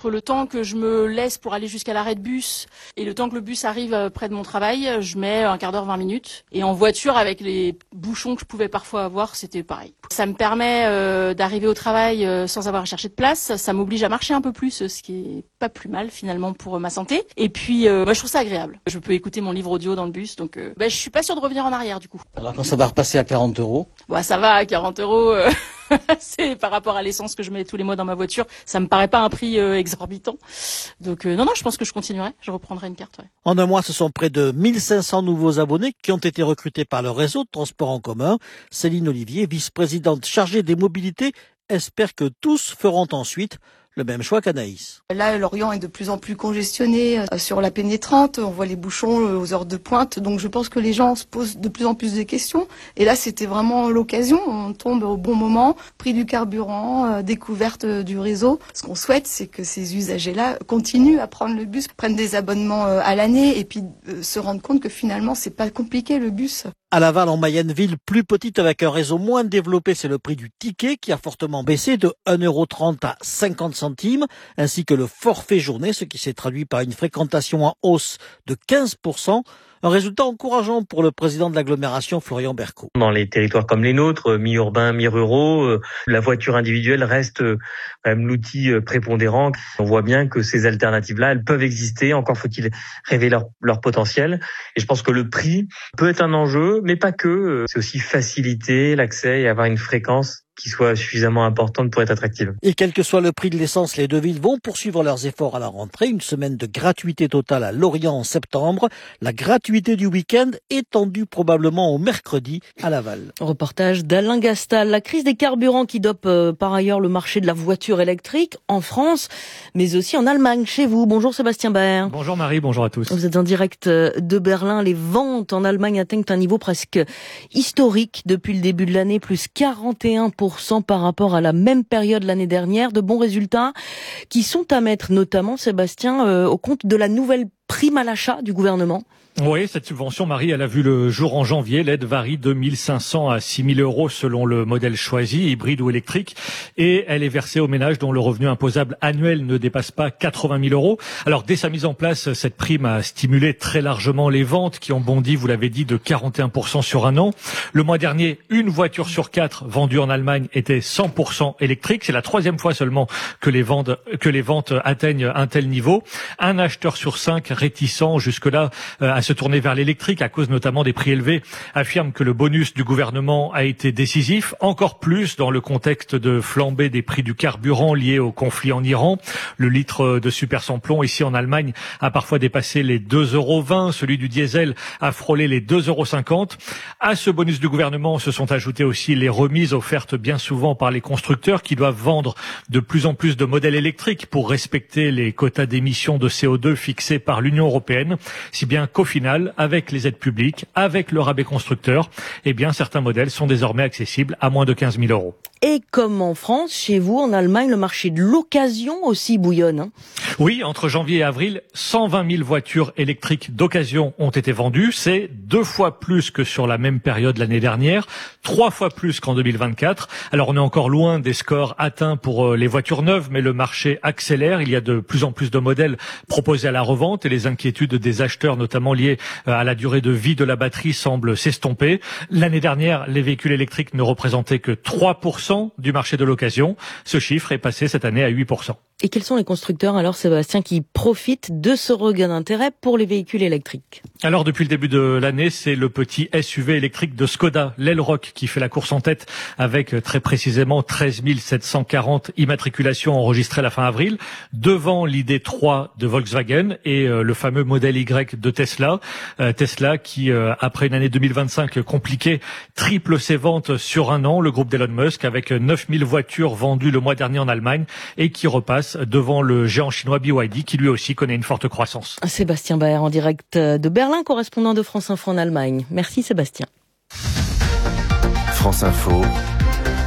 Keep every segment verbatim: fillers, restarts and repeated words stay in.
entre le temps que je me laisse pour aller jusqu'à l'arrêt de bus et le temps que le bus arrive près de mon travail, je mets un quart d'heure, vingt minutes. Et en voiture, avec les bouchons que je pouvais parfois avoir, c'était pareil. Ça me permet euh, d'arriver au travail euh, sans avoir à chercher de place. Ça m'oblige à marcher un peu plus, ce qui est pas plus mal finalement pour ma santé. Et puis, euh, bah, je trouve ça agréable. Je peux écouter mon livre audio dans le bus, donc euh, bah, je suis pas sûre de revenir en arrière du coup. Alors quand ça va repasser à quarante euros? Bah, ça va, à quarante euros. Euh... c'est par rapport à l'essence que je mets tous les mois dans ma voiture, ça me paraît pas un prix euh, exorbitant. Donc euh, non, non, je pense que je continuerai, je reprendrai une carte. Ouais. En un mois, ce sont près de mille cinq cents nouveaux abonnés qui ont été recrutés par le réseau de transport en commun. Céline Olivier, vice-présidente chargée des mobilités, espère que tous feront ensuite le même choix qu'Anaïs. Là, Lorient est de plus en plus congestionné euh, sur la pénétrante. On voit les bouchons euh, aux heures de pointe. Donc, je pense que les gens se posent de plus en plus de questions. Et là, c'était vraiment l'occasion. On tombe au bon moment. Prix du carburant, euh, découverte euh, du réseau. Ce qu'on souhaite, c'est que ces usagers-là continuent à prendre le bus, prennent des abonnements euh, à l'année et puis euh, se rendent compte que finalement, c'est pas compliqué le bus. À Laval, en Mayenne, ville plus petite avec un réseau moins développé, c'est le prix du ticket qui a fortement baissé de un euro trente à cinquante centimes, ainsi que le forfait journée, ce qui s'est traduit par une fréquentation en hausse de quinze pour cent. Un résultat encourageant pour le président de l'agglomération, Florian Berco. Dans les territoires comme les nôtres, mi-urbains, mi-ruraux, la voiture individuelle reste quand même l'outil prépondérant. On voit bien que ces alternatives-là, elles peuvent exister. Encore faut-il révéler leur, leur potentiel. Et je pense que le prix peut être un enjeu, mais pas que. C'est aussi faciliter l'accès et avoir une fréquence qui soit suffisamment importante pour être attractive. Et quel que soit le prix de l'essence, les deux villes vont poursuivre leurs efforts à la rentrée. Une semaine de gratuité totale à Lorient en septembre. La gratuité du week-end étendue probablement au mercredi à Laval. Reportage d'Alain Gastal. La crise des carburants qui dope euh, par ailleurs le marché de la voiture électrique en France, mais aussi en Allemagne, chez vous. Bonjour Sébastien Baer. Bonjour Marie, bonjour à tous. Vous êtes en direct de Berlin. Les ventes en Allemagne atteignent un niveau presque historique depuis le début de l'année, plus quarante et un pour cent par rapport à la même période l'année dernière. De bons résultats qui sont à mettre notamment, Sébastien, euh, au compte de la nouvelle prime à l'achat du gouvernement. Oui, cette subvention, Marie, elle a vu le jour en janvier. L'aide varie de mille cinq cents à six mille euros selon le modèle choisi, hybride ou électrique. Et elle est versée aux ménages dont le revenu imposable annuel ne dépasse pas quatre-vingt mille euros. Alors, dès sa mise en place, cette prime a stimulé très largement les ventes qui ont bondi, vous l'avez dit, de quarante et un pour cent sur un an. Le mois dernier, une voiture sur quatre vendue en Allemagne était cent pour cent électrique. C'est la troisième fois seulement que les ventes, que les ventes atteignent un tel niveau. Un acheteur sur cinq réticent jusque-là euh, à se tourner vers l'électrique à cause notamment des prix élevés, affirme que le bonus du gouvernement a été décisif, encore plus dans le contexte de flambée des prix du carburant lié au conflit en Iran. Le litre de super sans plomb ici en Allemagne a parfois dépassé les deux euros vingt, celui du diesel a frôlé les deux euros cinquante. À ce bonus du gouvernement se sont ajoutées aussi les remises offertes bien souvent par les constructeurs qui doivent vendre de plus en plus de modèles électriques pour respecter les quotas d'émissions de C O deux fixés par l'Union européenne, si bien qu'au final, avec les aides publiques, avec le rabais constructeur, eh bien, certains modèles sont désormais accessibles à moins de quinze mille euros. Et comme en France, chez vous, en Allemagne, le marché de l'occasion aussi bouillonne. Hein. Oui, entre janvier et avril, cent vingt mille voitures électriques d'occasion ont été vendues. C'est deux fois plus que sur la même période l'année dernière, trois fois plus qu'en deux mille vingt-quatre. Alors, on est encore loin des scores atteints pour les voitures neuves, mais le marché accélère. Il y a de plus en plus de modèles proposés à la revente et les inquiétudes des acheteurs, notamment liées à la durée de vie de la batterie, semblent s'estomper. L'année dernière, les véhicules électriques ne représentaient que trois pour cent du marché de l'occasion. Ce chiffre est passé cette année à huit pour cent. Et quels sont les constructeurs, alors Sébastien, qui profitent de ce regain d'intérêt pour les véhicules électriques? Alors depuis le début de l'année, c'est le petit S U V électrique de Skoda, l'Elroq, qui fait la course en tête avec très précisément treize mille sept cent quarante immatriculations enregistrées à la fin avril, devant l'I D trois de Volkswagen et euh, le fameux modèle Y de Tesla. Euh, Tesla qui, euh, après une année deux mille vingt-cinq compliquée, triple ses ventes sur un an, le groupe d'Elon Musk, avec neuf mille voitures vendues le mois dernier en Allemagne et qui repasse devant le géant chinois B Y D qui lui aussi connaît une forte croissance. Sébastien Baer en direct de Berlin, correspondant de France Info en Allemagne. Merci Sébastien. France Info,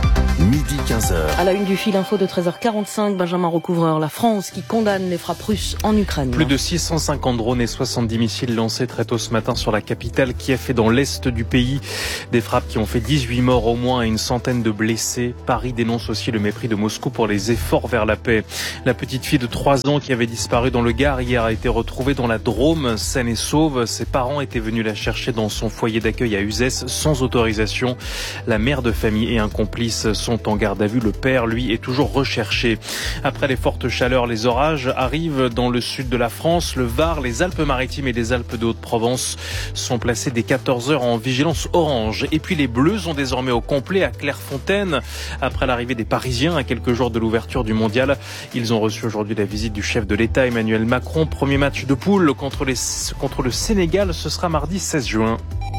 midi quinze heures. À la une du fil info de treize heures quarante-cinq, Benjamin Recouvreur, la France qui condamne les frappes russes en Ukraine. Plus de six cent cinquante drones et soixante-dix missiles lancés très tôt ce matin sur la capitale Kiev et dans l'est du pays. Des frappes qui ont fait dix-huit morts au moins et une centaine de blessés. Paris dénonce aussi le mépris de Moscou pour les efforts vers la paix. La petite fille de trois ans qui avait disparu dans le Gard hier a été retrouvée dans la Drôme, saine et sauve. Ses parents étaient venus la chercher dans son foyer d'accueil à Uzès sans autorisation. La mère de famille et un complice sont en garde à vue. Le père, lui, est toujours recherché. Après les fortes chaleurs, les orages arrivent dans le sud de la France. Le Var, les Alpes-Maritimes et les Alpes de Haute-Provence sont placés dès quatorze heures en vigilance orange. Et puis les Bleus sont désormais au complet à Clairefontaine. Après l'arrivée des Parisiens à quelques jours de l'ouverture du mondial, ils ont reçu aujourd'hui la visite du chef de l'État Emmanuel Macron. Premier match de poule contre, les, contre le Sénégal, ce sera mardi seize juin.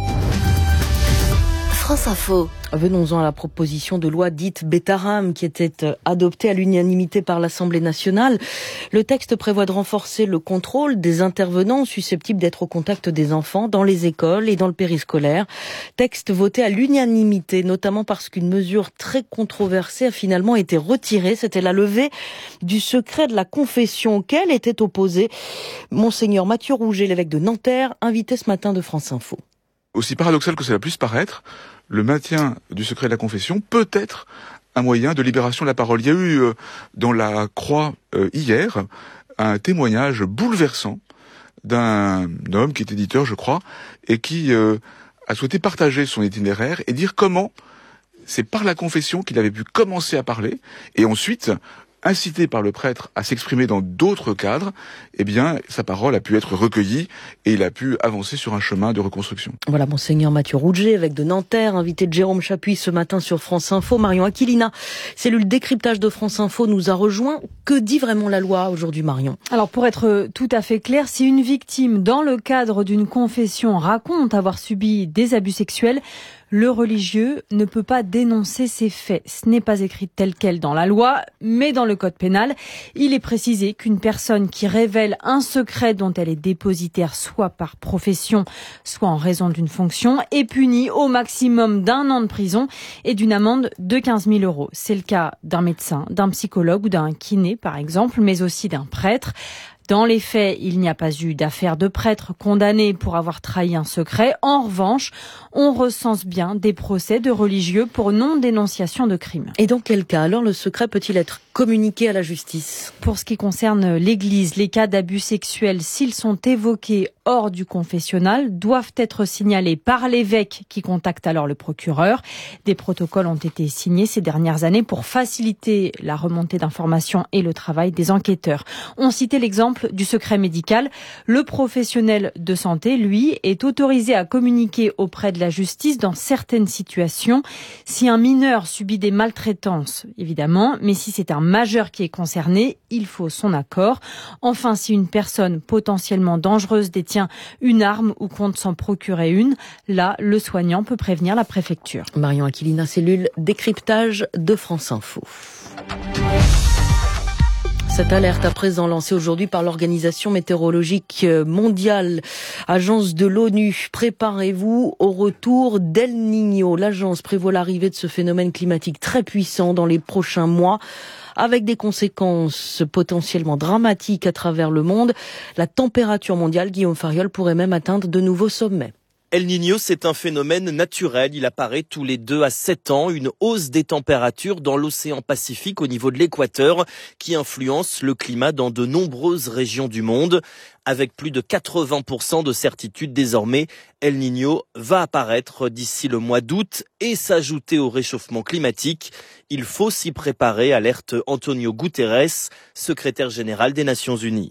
France Info. Venons-en à la proposition de loi dite Bétaram qui était adoptée à l'unanimité par l'Assemblée nationale. Le texte prévoit de renforcer le contrôle des intervenants susceptibles d'être au contact des enfants dans les écoles et dans le périscolaire. Texte voté à l'unanimité, notamment parce qu'une mesure très controversée a finalement été retirée. C'était la levée du secret de la confession auquel était opposé Monseigneur Mathieu Rouget, l'évêque de Nanterre, invité ce matin de France Info. Aussi paradoxal que cela puisse paraître, le maintien du secret de la confession peut être un moyen de libération de la parole. Il y a eu euh, dans la Croix euh, hier un témoignage bouleversant d'un homme qui est éditeur, je crois, et qui euh, a souhaité partager son itinéraire et dire comment c'est par la confession qu'il avait pu commencer à parler et ensuite, incité par le prêtre à s'exprimer dans d'autres cadres, eh bien, sa parole a pu être recueillie et il a pu avancer sur un chemin de reconstruction. Voilà, Monseigneur Mathieu Rouget, évêque de Nanterre, invité de Jérôme Chapuis ce matin sur France Info. Marion Aquilina, cellule décryptage de France Info, nous a rejoint. Que dit vraiment la loi aujourd'hui, Marion ? Alors, pour être tout à fait clair, si une victime, dans le cadre d'une confession, raconte avoir subi des abus sexuels, le religieux ne peut pas dénoncer ces faits. Ce n'est pas écrit tel quel dans la loi, mais dans le code pénal, il est précisé qu'une personne qui révèle un secret dont elle est dépositaire, soit par profession, soit en raison d'une fonction, est punie au maximum d'un an de prison et d'une amende de quinze mille euros. C'est le cas d'un médecin, d'un psychologue ou d'un kiné, par exemple, mais aussi d'un prêtre. Dans les faits, il n'y a pas eu d'affaire de prêtre condamné pour avoir trahi un secret. En revanche, on recense bien des procès de religieux pour non-dénonciation de crimes. Et dans quel cas, alors, le secret peut-il être communiqué à la justice ? Pour ce qui concerne l'Église, les cas d'abus sexuels, s'ils sont évoqués hors du confessionnal, doivent être signalés par l'évêque qui contacte alors le procureur. Des protocoles ont été signés ces dernières années pour faciliter la remontée d'informations et le travail des enquêteurs. On citait l'exemple du secret médical. Le professionnel de santé, lui, est autorisé à communiquer auprès de la justice dans certaines situations. Si un mineur subit des maltraitances, évidemment, mais si c'est un majeur qui est concerné, il faut son accord. Enfin, si une personne potentiellement dangereuse détient une arme ou compte s'en procurer une, là, le soignant peut prévenir la préfecture. Marion Aquilina, cellule décryptage de France Info. Cette alerte à présent lancée aujourd'hui par l'Organisation météorologique mondiale, agence de l'ONU. Préparez-vous au retour d'El Niño. L'agence prévoit l'arrivée de ce phénomène climatique très puissant dans les prochains mois, avec des conséquences potentiellement dramatiques à travers le monde. La température mondiale, Guillaume Fariol, pourrait même atteindre de nouveaux sommets. El Niño, c'est un phénomène naturel. Il apparaît tous les deux à sept ans, une hausse des températures dans l'océan Pacifique au niveau de l'équateur qui influence le climat dans de nombreuses régions du monde. Avec plus de quatre-vingts pour cent de certitude désormais, El Niño va apparaître d'ici le mois d'août et s'ajouter au réchauffement climatique. Il faut s'y préparer, alerte Antonio Guterres, secrétaire général des Nations Unies.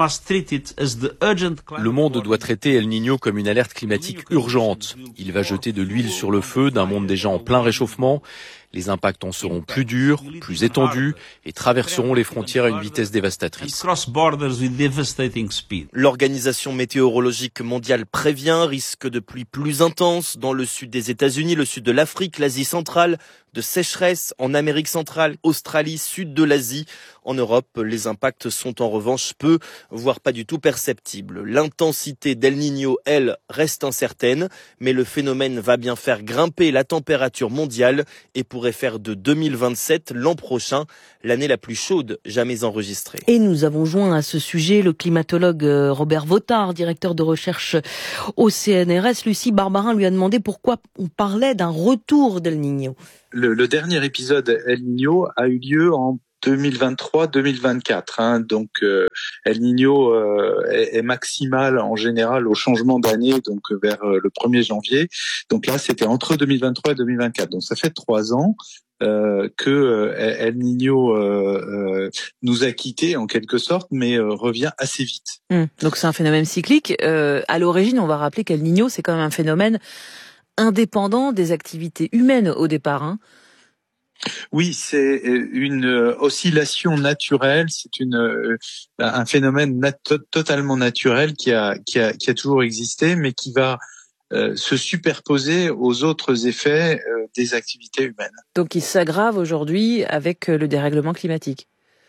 Le monde doit traiter El Niño comme une alerte climatique urgente. Il va jeter de l'huile sur le feu d'un monde déjà en plein réchauffement. Les impacts en seront plus durs, plus étendus et traverseront les frontières à une vitesse dévastatrice. L'Organisation météorologique mondiale prévient risque de pluies plus intenses dans le sud des États-Unis, le sud de l'Afrique, l'Asie centrale, de sécheresse en Amérique centrale, Australie, sud de l'Asie. En Europe, les impacts sont en revanche peu, voire pas du tout perceptibles. L'intensité d'El Niño, elle, reste incertaine, mais le phénomène va bien faire grimper la température mondiale et pour pourrait faire de deux mille vingt-sept l'an prochain l'année la plus chaude jamais enregistrée. Et nous avons joint à ce sujet le climatologue Robert Vautard, directeur de recherche au C N R S. Lucie Barbarin lui a demandé pourquoi on parlait d'un retour d'El Niño. Le, le dernier épisode El Niño a eu lieu en deux mille vingt-trois deux mille vingt-quatre. Hein, donc euh, El Niño euh, est, est maximal en général au changement d'année, donc vers euh, le premier janvier. Donc là, c'était entre deux mille vingt-trois et deux mille vingt-quatre. Donc ça fait trois ans. Euh, que euh, El Niño euh, euh, nous a quittés en quelque sorte, mais euh, revient assez vite. Mmh. Donc c'est un phénomène cyclique. Euh, à l'origine, on va rappeler qu'El Niño, c'est quand même un phénomène indépendant des activités humaines au départ. Hein. Oui, c'est une oscillation naturelle, c'est une un phénomène nat- totalement naturel qui a qui a qui a toujours existé, mais qui va Euh, se superposer aux autres effets euh, des activités humaines. Donc il s'aggrave aujourd'hui avec le dérèglement climatique.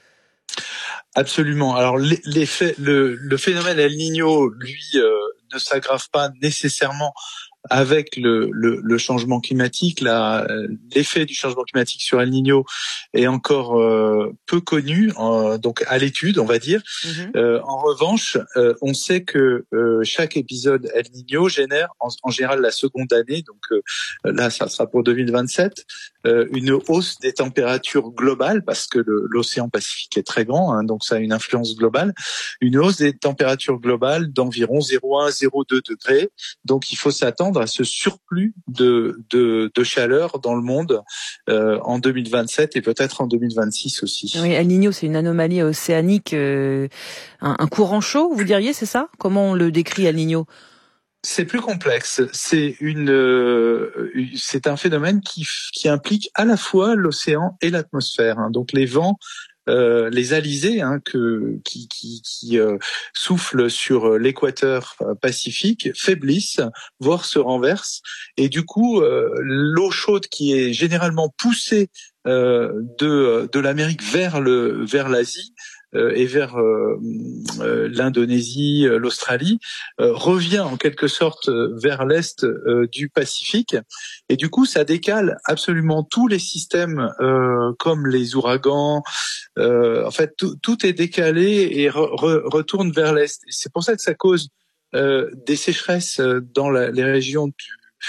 Absolument. Alors l'effet, le, le phénomène El Niño, lui, euh, ne s'aggrave pas nécessairement avec le, le, le changement climatique. La, l'effet du changement climatique sur El Niño est encore euh, peu connu, euh, donc à l'étude, on va dire. Mm-hmm. Euh, en revanche, euh, on sait que euh, chaque épisode El Niño génère en, en général la seconde année, donc euh, là, ça sera pour deux mille vingt-sept, euh, une hausse des températures globales, parce que le, l'océan Pacifique est très grand, hein, donc ça a une influence globale, une hausse des températures globales d'environ zéro virgule un à zéro virgule deux degrés. Donc il faut s'attendre à ce surplus de, de, de chaleur dans le monde euh, en deux mille vingt-sept et peut-être en deux mille vingt-six aussi. Oui, El Niño, c'est une anomalie océanique, euh, un, un courant chaud, vous diriez, c'est ça? Comment on le décrit, El Niño? C'est plus complexe. C'est une, euh, c'est un phénomène qui, qui implique à la fois l'océan et l'atmosphère. Hein. Donc les vents, euh, les alizés, hein, que, qui, qui, qui euh, soufflent sur l'équateur pacifique faiblissent, voire se renversent, et du coup, euh, l'eau chaude qui est généralement poussée euh, de, de l'Amérique vers le, vers l'Asie. Euh, et vers euh, euh, l'Indonésie, euh, l'Australie, euh, revient en quelque sorte euh, vers l'est euh, du Pacifique. Et du coup, ça décale absolument tous les systèmes, euh, comme les ouragans. Euh, en fait, tout, tout est décalé et re, re, retourne vers l'est. Et c'est pour ça que ça cause euh, des sécheresses dans la, les régions du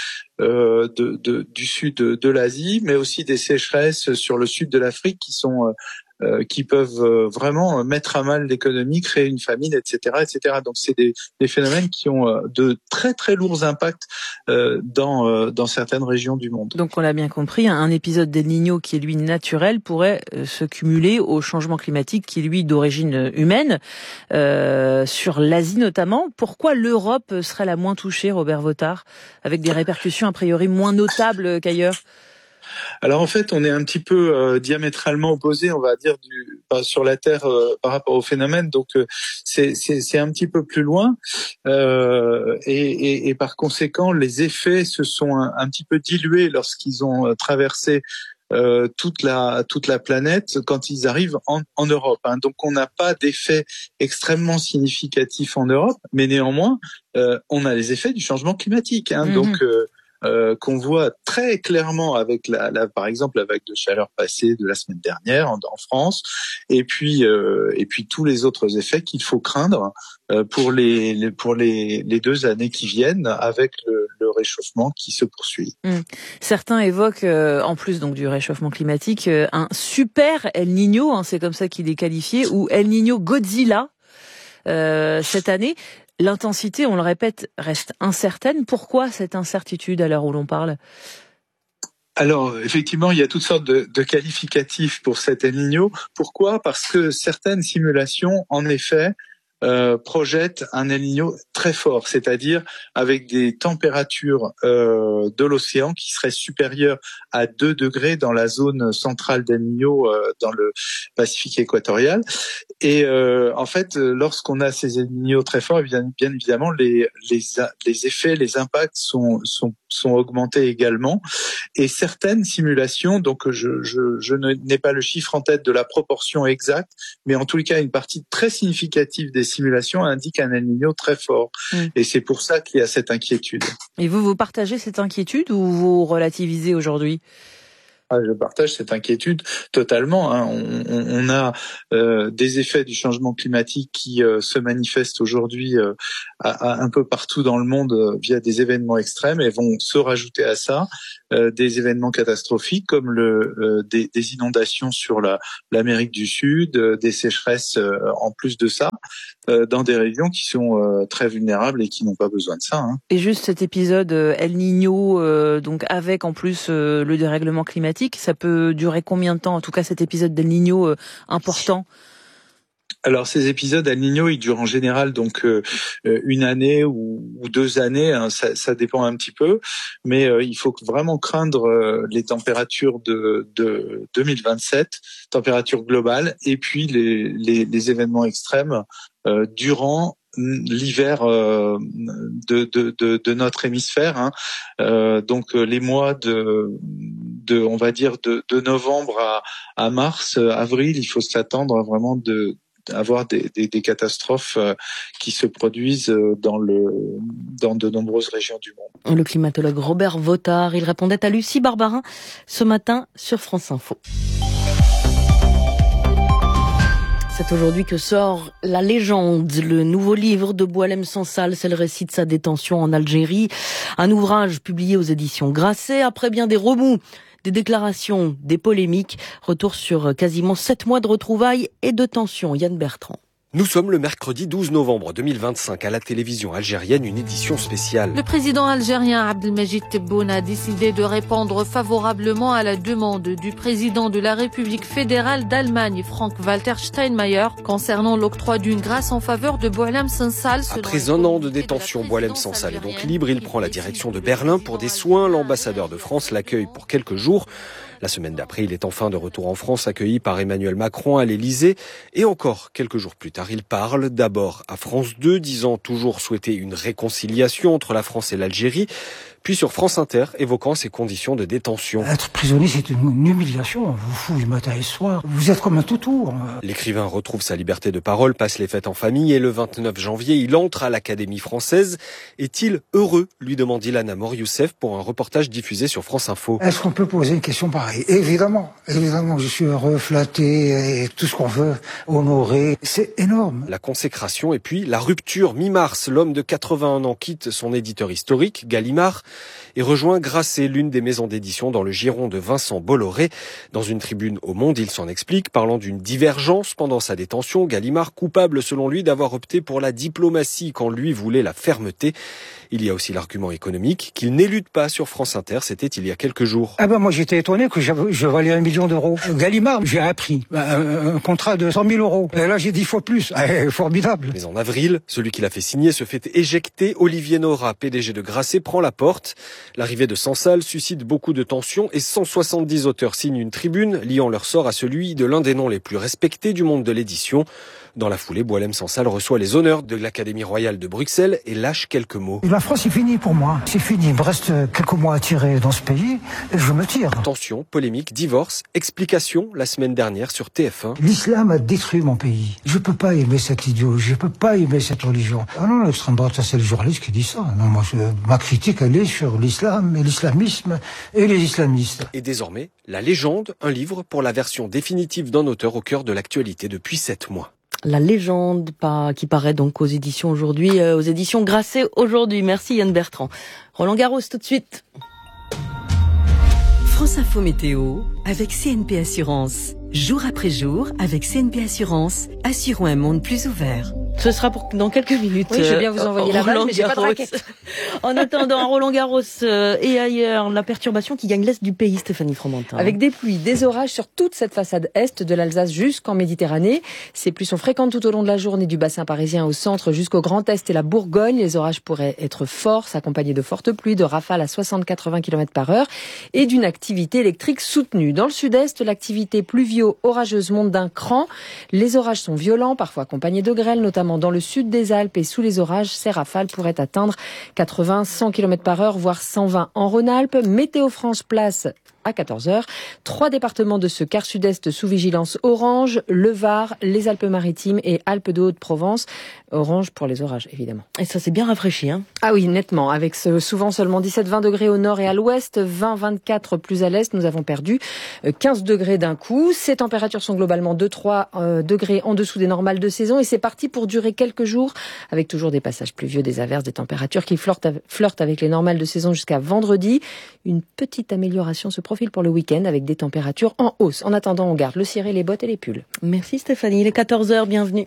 Euh, de, de, du sud de, de l'Asie, mais aussi des sécheresses sur le sud de l'Afrique qui sont euh, qui peuvent vraiment mettre à mal l'économie, créer une famine, et cetera, et cetera. Donc c'est des, des phénomènes qui ont de très très lourds impacts euh, dans euh, dans certaines régions du monde. Donc on l'a bien compris, un épisode d'El Niño qui est lui naturel pourrait se cumuler au changement climatique qui est lui d'origine humaine, euh, sur l'Asie notamment. Pourquoi l'Europe serait la moins touchée, Robert Vautard, avec des répercussions a priori moins notables qu'ailleurs? Alors en fait, on est un petit peu euh, diamétralement opposés, on va dire, du, bah, sur la Terre euh, par rapport au phénomène. Donc euh, c'est, c'est, c'est un petit peu plus loin, euh, et, et, et par conséquent, les effets se sont un, un petit peu dilués lorsqu'ils ont euh, traversé euh, toute la toute la planète quand ils arrivent en, en Europe. Hein. Donc on n'a pas d'effet extrêmement significatif en Europe, mais néanmoins, euh, on a les effets du changement climatique. Hein. Mm-hmm. Donc euh, Euh, qu'on voit très clairement avec la, la, par exemple la vague de chaleur passée de la semaine dernière en, en France, et puis euh, et puis tous les autres effets qu'il faut craindre euh, pour les, les pour les, les deux années qui viennent avec le, le réchauffement qui se poursuit. Mmh. Certains évoquent euh, en plus donc du réchauffement climatique euh, un super El Niño, hein, c'est comme ça qu'il est qualifié, ou El Niño Godzilla euh, cette année. L'intensité, on le répète, reste incertaine. Pourquoi cette incertitude à l'heure où l'on parle ? Alors, effectivement, il y a toutes sortes de, de qualificatifs pour cet El Niño. Pourquoi ? Parce que certaines simulations, en effet, euh, projettent un El Niño très fort, c'est-à-dire avec des températures euh, de l'océan qui seraient supérieures à deux degrés dans la zone centrale d'El Niño, euh, dans le Pacifique équatorial. Et euh, en fait, lorsqu'on a ces El Niño très forts, bien, bien évidemment, les, les, les effets, les impacts sont, sont, sont augmentés également. Et certaines simulations, donc je, je, je n'ai pas le chiffre en tête de la proportion exacte, mais en tous les cas, une partie très significative des simulations indique un El Niño très fort. Mmh. Et c'est pour ça qu'il y a cette inquiétude. Et vous, vous partagez cette inquiétude ou vous relativisez aujourd'hui ? Ah, je partage cette inquiétude totalement. Hein. On, on, on a euh, des effets du changement climatique qui euh, se manifestent aujourd'hui euh, à, à un peu partout dans le monde euh, via des événements extrêmes et vont se rajouter à ça euh, des événements catastrophiques comme le, euh, des, des inondations sur la, l'Amérique du Sud, euh, des sécheresses euh, en plus de ça, euh, dans des régions qui sont euh, très vulnérables et qui n'ont pas besoin de ça. Hein. Et juste cet épisode euh, El Niño, euh, donc avec en plus euh, le dérèglement climatique, ça peut durer combien de temps, en tout cas cet épisode d'El Niño euh, important? Alors ces épisodes El Niño, ils durent en général donc euh, une année ou, ou deux années, hein, ça, ça dépend un petit peu, mais euh, il faut vraiment craindre euh, les températures de, de deux mille vingt-sept, température globale, et puis les, les, les événements extrêmes euh, durant l'hiver euh, de, de, de, de notre hémisphère. Hein. Euh, donc les mois de, de, on va dire de, de novembre à, à mars, avril, il faut s'attendre vraiment de avoir des, des, des catastrophes euh, qui se produisent dans le dans de nombreuses régions du monde. Le climatologue Robert Vautard, il répondait à Lucie Barbarin ce matin sur France Info. C'est aujourd'hui que sort La Légende, le nouveau livre de Boualem Sansal. C'est le récit de sa détention en Algérie. Un ouvrage publié aux éditions Grasset après bien des remous, des déclarations, des polémiques. Retour sur quasiment sept mois de retrouvailles et de tensions. Yann Bertrand. Nous sommes le mercredi douze novembre deux mille vingt-cinq à la télévision algérienne, une édition spéciale. Le président algérien Abdelmajid Tebboune a décidé de répondre favorablement à la demande du président de la République fédérale d'Allemagne, Frank-Walter Steinmeier, concernant l'octroi d'une grâce en faveur de Boualem Sansal. Après un an de détention, Boualem Sansal est donc libre. Il prend la direction de Berlin pour des soins. L'ambassadeur de France l'accueille pour quelques jours. La semaine d'après, il est enfin de retour en France, accueilli par Emmanuel Macron à l'Élysée. Et encore quelques jours plus tard, il parle d'abord à France deux, disant toujours souhaiter une réconciliation entre la France et l'Algérie. Puis sur France Inter, évoquant ses conditions de détention. Être prisonnier, c'est une humiliation. On vous fout du matin et soir. Vous êtes comme un toutou. L'écrivain retrouve sa liberté de parole, passe les fêtes en famille et le vingt-neuf janvier, il entre à l'Académie française. Est-il heureux, lui demande Ilana Mor-Youssef pour un reportage diffusé sur France Info. Est-ce qu'on peut poser une question pareille? Évidemment, évidemment, je suis heureux, flatté et tout ce qu'on veut, honoré. C'est énorme. La consécration et puis la rupture. Mi-mars, l'homme de quatre-vingt-un ans quitte son éditeur historique, Gallimard, et rejoint Grasset, l'une des maisons d'édition dans le giron de Vincent Bolloré. Dans une tribune au Monde, il s'en explique, parlant d'une divergence pendant sa détention. Gallimard coupable, selon lui, d'avoir opté pour la diplomatie quand lui voulait la fermeté. Il y a aussi l'argument économique qu'il n'élude pas sur France Inter, c'était il y a quelques jours. Ah ben moi j'étais étonné que je valais un million d'euros. Gallimard, j'ai appris un, un contrat de cent mille euros. Et là j'ai dix fois plus. Ah, formidable. Mais en avril, celui qui l'a fait signer se fait éjecter. Olivier Nora, P D G de Grasset, prend la porte. L'arrivée de Sansal suscite beaucoup de tensions et cent soixante-dix auteurs signent une tribune liant leur sort à celui de l'un des noms les plus respectés du monde de l'édition. Dans la foulée, Boualem Sansal reçoit les honneurs de l'Académie royale de Bruxelles et lâche quelques mots. La France, c'est fini pour moi. C'est fini. Il me reste quelques mois à tirer dans ce pays et je me tire. Tension, polémique, divorce, explication la semaine dernière sur T F un. L'islam a détruit mon pays. Je peux pas aimer cette idéologie. Je peux pas aimer cette religion. Ah non, l'extrême droite, ça c'est le journaliste qui dit ça. Non, moi, je, ma critique, elle est sur l'islam et l'islamisme et les islamistes. Et désormais, La Légende, un livre pour la version définitive d'un auteur au cœur de l'actualité depuis sept mois. La Légende, qui paraît donc aux éditions aujourd'hui, euh, aux éditions Grasset aujourd'hui. Merci Yann Bertrand. Roland Garros tout de suite. France Info Météo avec C N P Assurance. Jour après jour, avec C N P Assurance, assurons un monde plus ouvert. Ce sera pour dans quelques minutes. Oui, je vais bien vous envoyer euh, la balle, mais j'ai pas de raquette. En attendant, à Roland Garros euh, et ailleurs, la perturbation qui gagne l'est du pays, Stéphanie Fromentin. Avec des pluies, des orages sur toute cette façade est de l'Alsace jusqu'en Méditerranée. Ces pluies sont fréquentes tout au long de la journée du bassin parisien au centre jusqu'au Grand Est et la Bourgogne. Les orages pourraient être forts, s'accompagner de fortes pluies, de rafales à soixante à quatre-vingts kilomètres par heure et d'une activité électrique soutenue. Dans le sud-est, l'activité pluvio-orageuse monte d'un cran. Les orages sont violents, parfois accompagnés de grêle, notamment dans le sud des Alpes, et sous les orages, ces rafales pourraient atteindre quatre-vingts à cent kilomètres par heure, voire cent vingt en Rhône-Alpes. Météo France place à quatorze heures. Trois départements de ce quart sud-est sous vigilance orange, le Var, les Alpes-Maritimes et Alpes de Haute-Provence. Orange pour les orages, évidemment. Et ça, c'est bien rafraîchi, hein? Ah oui, nettement. Avec ce, souvent seulement dix-sept à vingt degrés au nord et à l'ouest, vingt à vingt-quatre plus à l'est. Nous avons perdu quinze degrés d'un coup. Ces températures sont globalement deux à trois euh, degrés en dessous des normales de saison. Et c'est parti pour durer quelques jours, avec toujours des passages pluvieux, des averses, des températures qui flirtent, flirtent avec les normales de saison jusqu'à vendredi. Une petite amélioration se profile pour le week-end avec des températures en hausse. En attendant, on garde le ciré, les bottes et les pulls. Merci Stéphanie. Il est quatorze heures, bienvenue.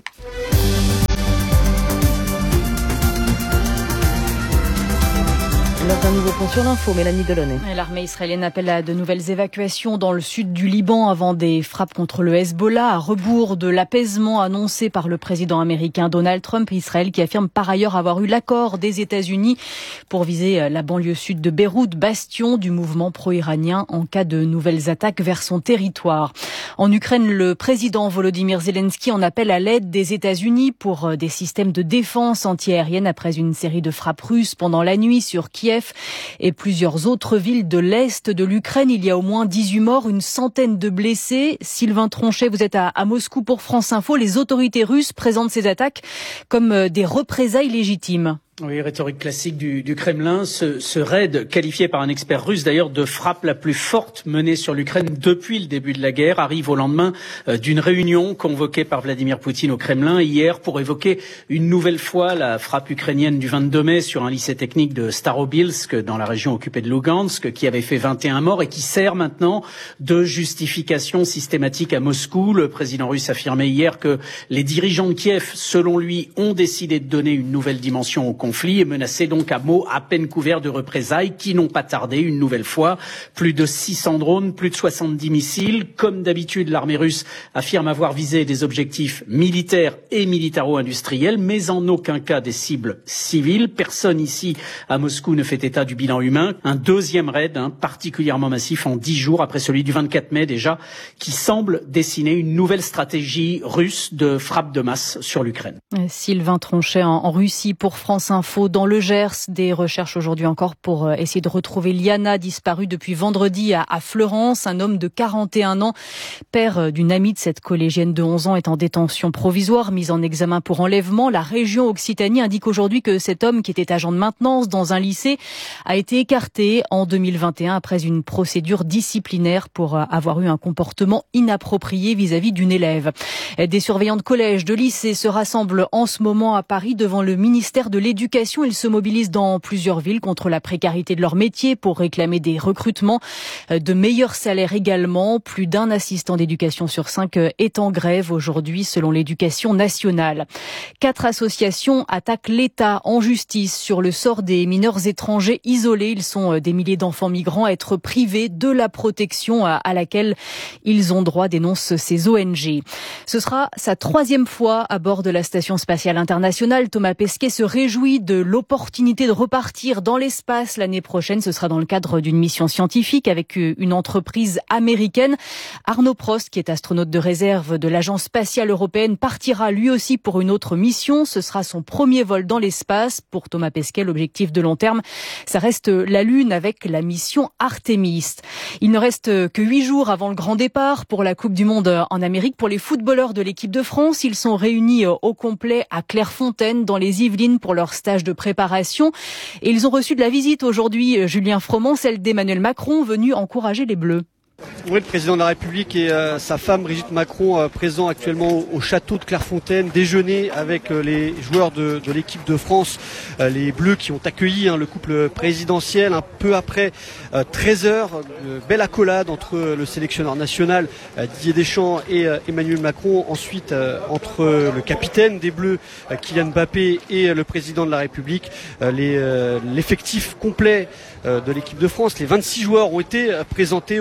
L'heure d'un nouveau point sur l'info, Mélanie Delaunay. L'armée israélienne appelle à de nouvelles évacuations dans le sud du Liban avant des frappes contre le Hezbollah, à rebours de l'apaisement annoncé par le président américain Donald Trump. Israël qui affirme par ailleurs avoir eu l'accord des États-Unis pour viser la banlieue sud de Beyrouth, bastion du mouvement pro-iranien en cas de nouvelles attaques vers son territoire. En Ukraine, le président Volodymyr Zelensky en appelle à l'aide des États-Unis pour des systèmes de défense antiaérienne après une série de frappes russes pendant la nuit sur Kiev et plusieurs autres villes de l'Est de l'Ukraine. Il y a au moins dix-huit morts, une centaine de blessés. Sylvain Tronchet, vous êtes à, à Moscou pour France Info. Les autorités russes présentent ces attaques comme des représailles légitimes. Oui, rhétorique classique du, du Kremlin. Ce, ce raid, qualifié par un expert russe d'ailleurs de frappe la plus forte menée sur l'Ukraine depuis le début de la guerre, arrive au lendemain euh, d'une réunion convoquée par Vladimir Poutine au Kremlin hier pour évoquer une nouvelle fois la frappe ukrainienne du vingt-deux mai sur un lycée technique de Starobilsk dans la région occupée de Lugansk qui avait fait vingt et un morts et qui sert maintenant de justification systématique à Moscou. Le président russe affirmait hier que les dirigeants de Kiev, selon lui, ont décidé de donner une nouvelle dimension au conflit. conflit et menacé donc à mots à peine couverts de représailles qui n'ont pas tardé une nouvelle fois. Plus de six cents drones, plus de soixante-dix missiles. Comme d'habitude, l'armée russe affirme avoir visé des objectifs militaires et militaro-industriels, mais en aucun cas des cibles civiles. Personne ici à Moscou ne fait état du bilan humain. Un deuxième raid hein, particulièrement massif en dix jours après celui du vingt-quatre mai déjà, qui semble dessiner une nouvelle stratégie russe de frappe de masse sur l'Ukraine. Sylvain Tronchet en, en Russie pour France Info. Dans le Gers, des recherches aujourd'hui encore pour essayer de retrouver Liana, disparue depuis vendredi à, à Fleurance. Un homme de quarante et un ans, père d'une amie de cette collégienne de onze ans, est en détention provisoire, mise en examen pour enlèvement. La région Occitanie indique aujourd'hui que cet homme, qui était agent de maintenance dans un lycée, a été écarté en deux mille vingt et un après une procédure disciplinaire pour avoir eu un comportement inapproprié vis-à-vis d'une élève. Des surveillants de collège, de lycée se rassemblent en ce moment à Paris devant le ministère de l'Éducation. Ils se mobilisent dans plusieurs villes contre la précarité de leur métier pour réclamer des recrutements, de meilleurs salaires également. Plus d'un assistant d'éducation sur cinq est en grève aujourd'hui selon l'Éducation nationale. Quatre associations attaquent l'État en justice sur le sort des mineurs étrangers isolés. Ils sont des milliers d'enfants migrants à être privés de la protection à laquelle ils ont droit, dénoncent ces O N G. Ce sera sa troisième fois à bord de la Station spatiale internationale. Thomas Pesquet se réjouit de l'opportunité de repartir dans l'espace l'année prochaine. Ce sera dans le cadre d'une mission scientifique avec une entreprise américaine. Arnaud Prost, qui est astronaute de réserve de l'Agence spatiale européenne, partira lui aussi pour une autre mission. Ce sera son premier vol dans l'espace. Pour Thomas Pesquet, l'objectif de long terme, ça reste la Lune avec la mission Artemis. Il ne reste que huit jours avant le grand départ pour la Coupe du Monde en Amérique. Pour les footballeurs de l'équipe de France, ils sont réunis au complet à Clairefontaine dans les Yvelines pour leur stage de préparation. Et ils ont reçu de la visite aujourd'hui, Julien Froment, celle d'Emmanuel Macron, venu encourager les Bleus. Oui, le président de la République et euh, sa femme Brigitte Macron euh, présents actuellement au, au château de Clairefontaine, déjeuner avec euh, les joueurs de, de l'équipe de France, euh, les Bleus qui ont accueilli hein, le couple présidentiel un peu après euh, treize heures. Euh, belle accolade entre euh, le sélectionneur national euh, Didier Deschamps et euh, Emmanuel Macron. Ensuite, euh, entre euh, le capitaine des Bleus, euh, Kylian Mbappé, et euh, le président de la République, euh, les, euh, l'effectif complet euh, de l'équipe de France. Les vingt-six joueurs ont été euh, présentés au,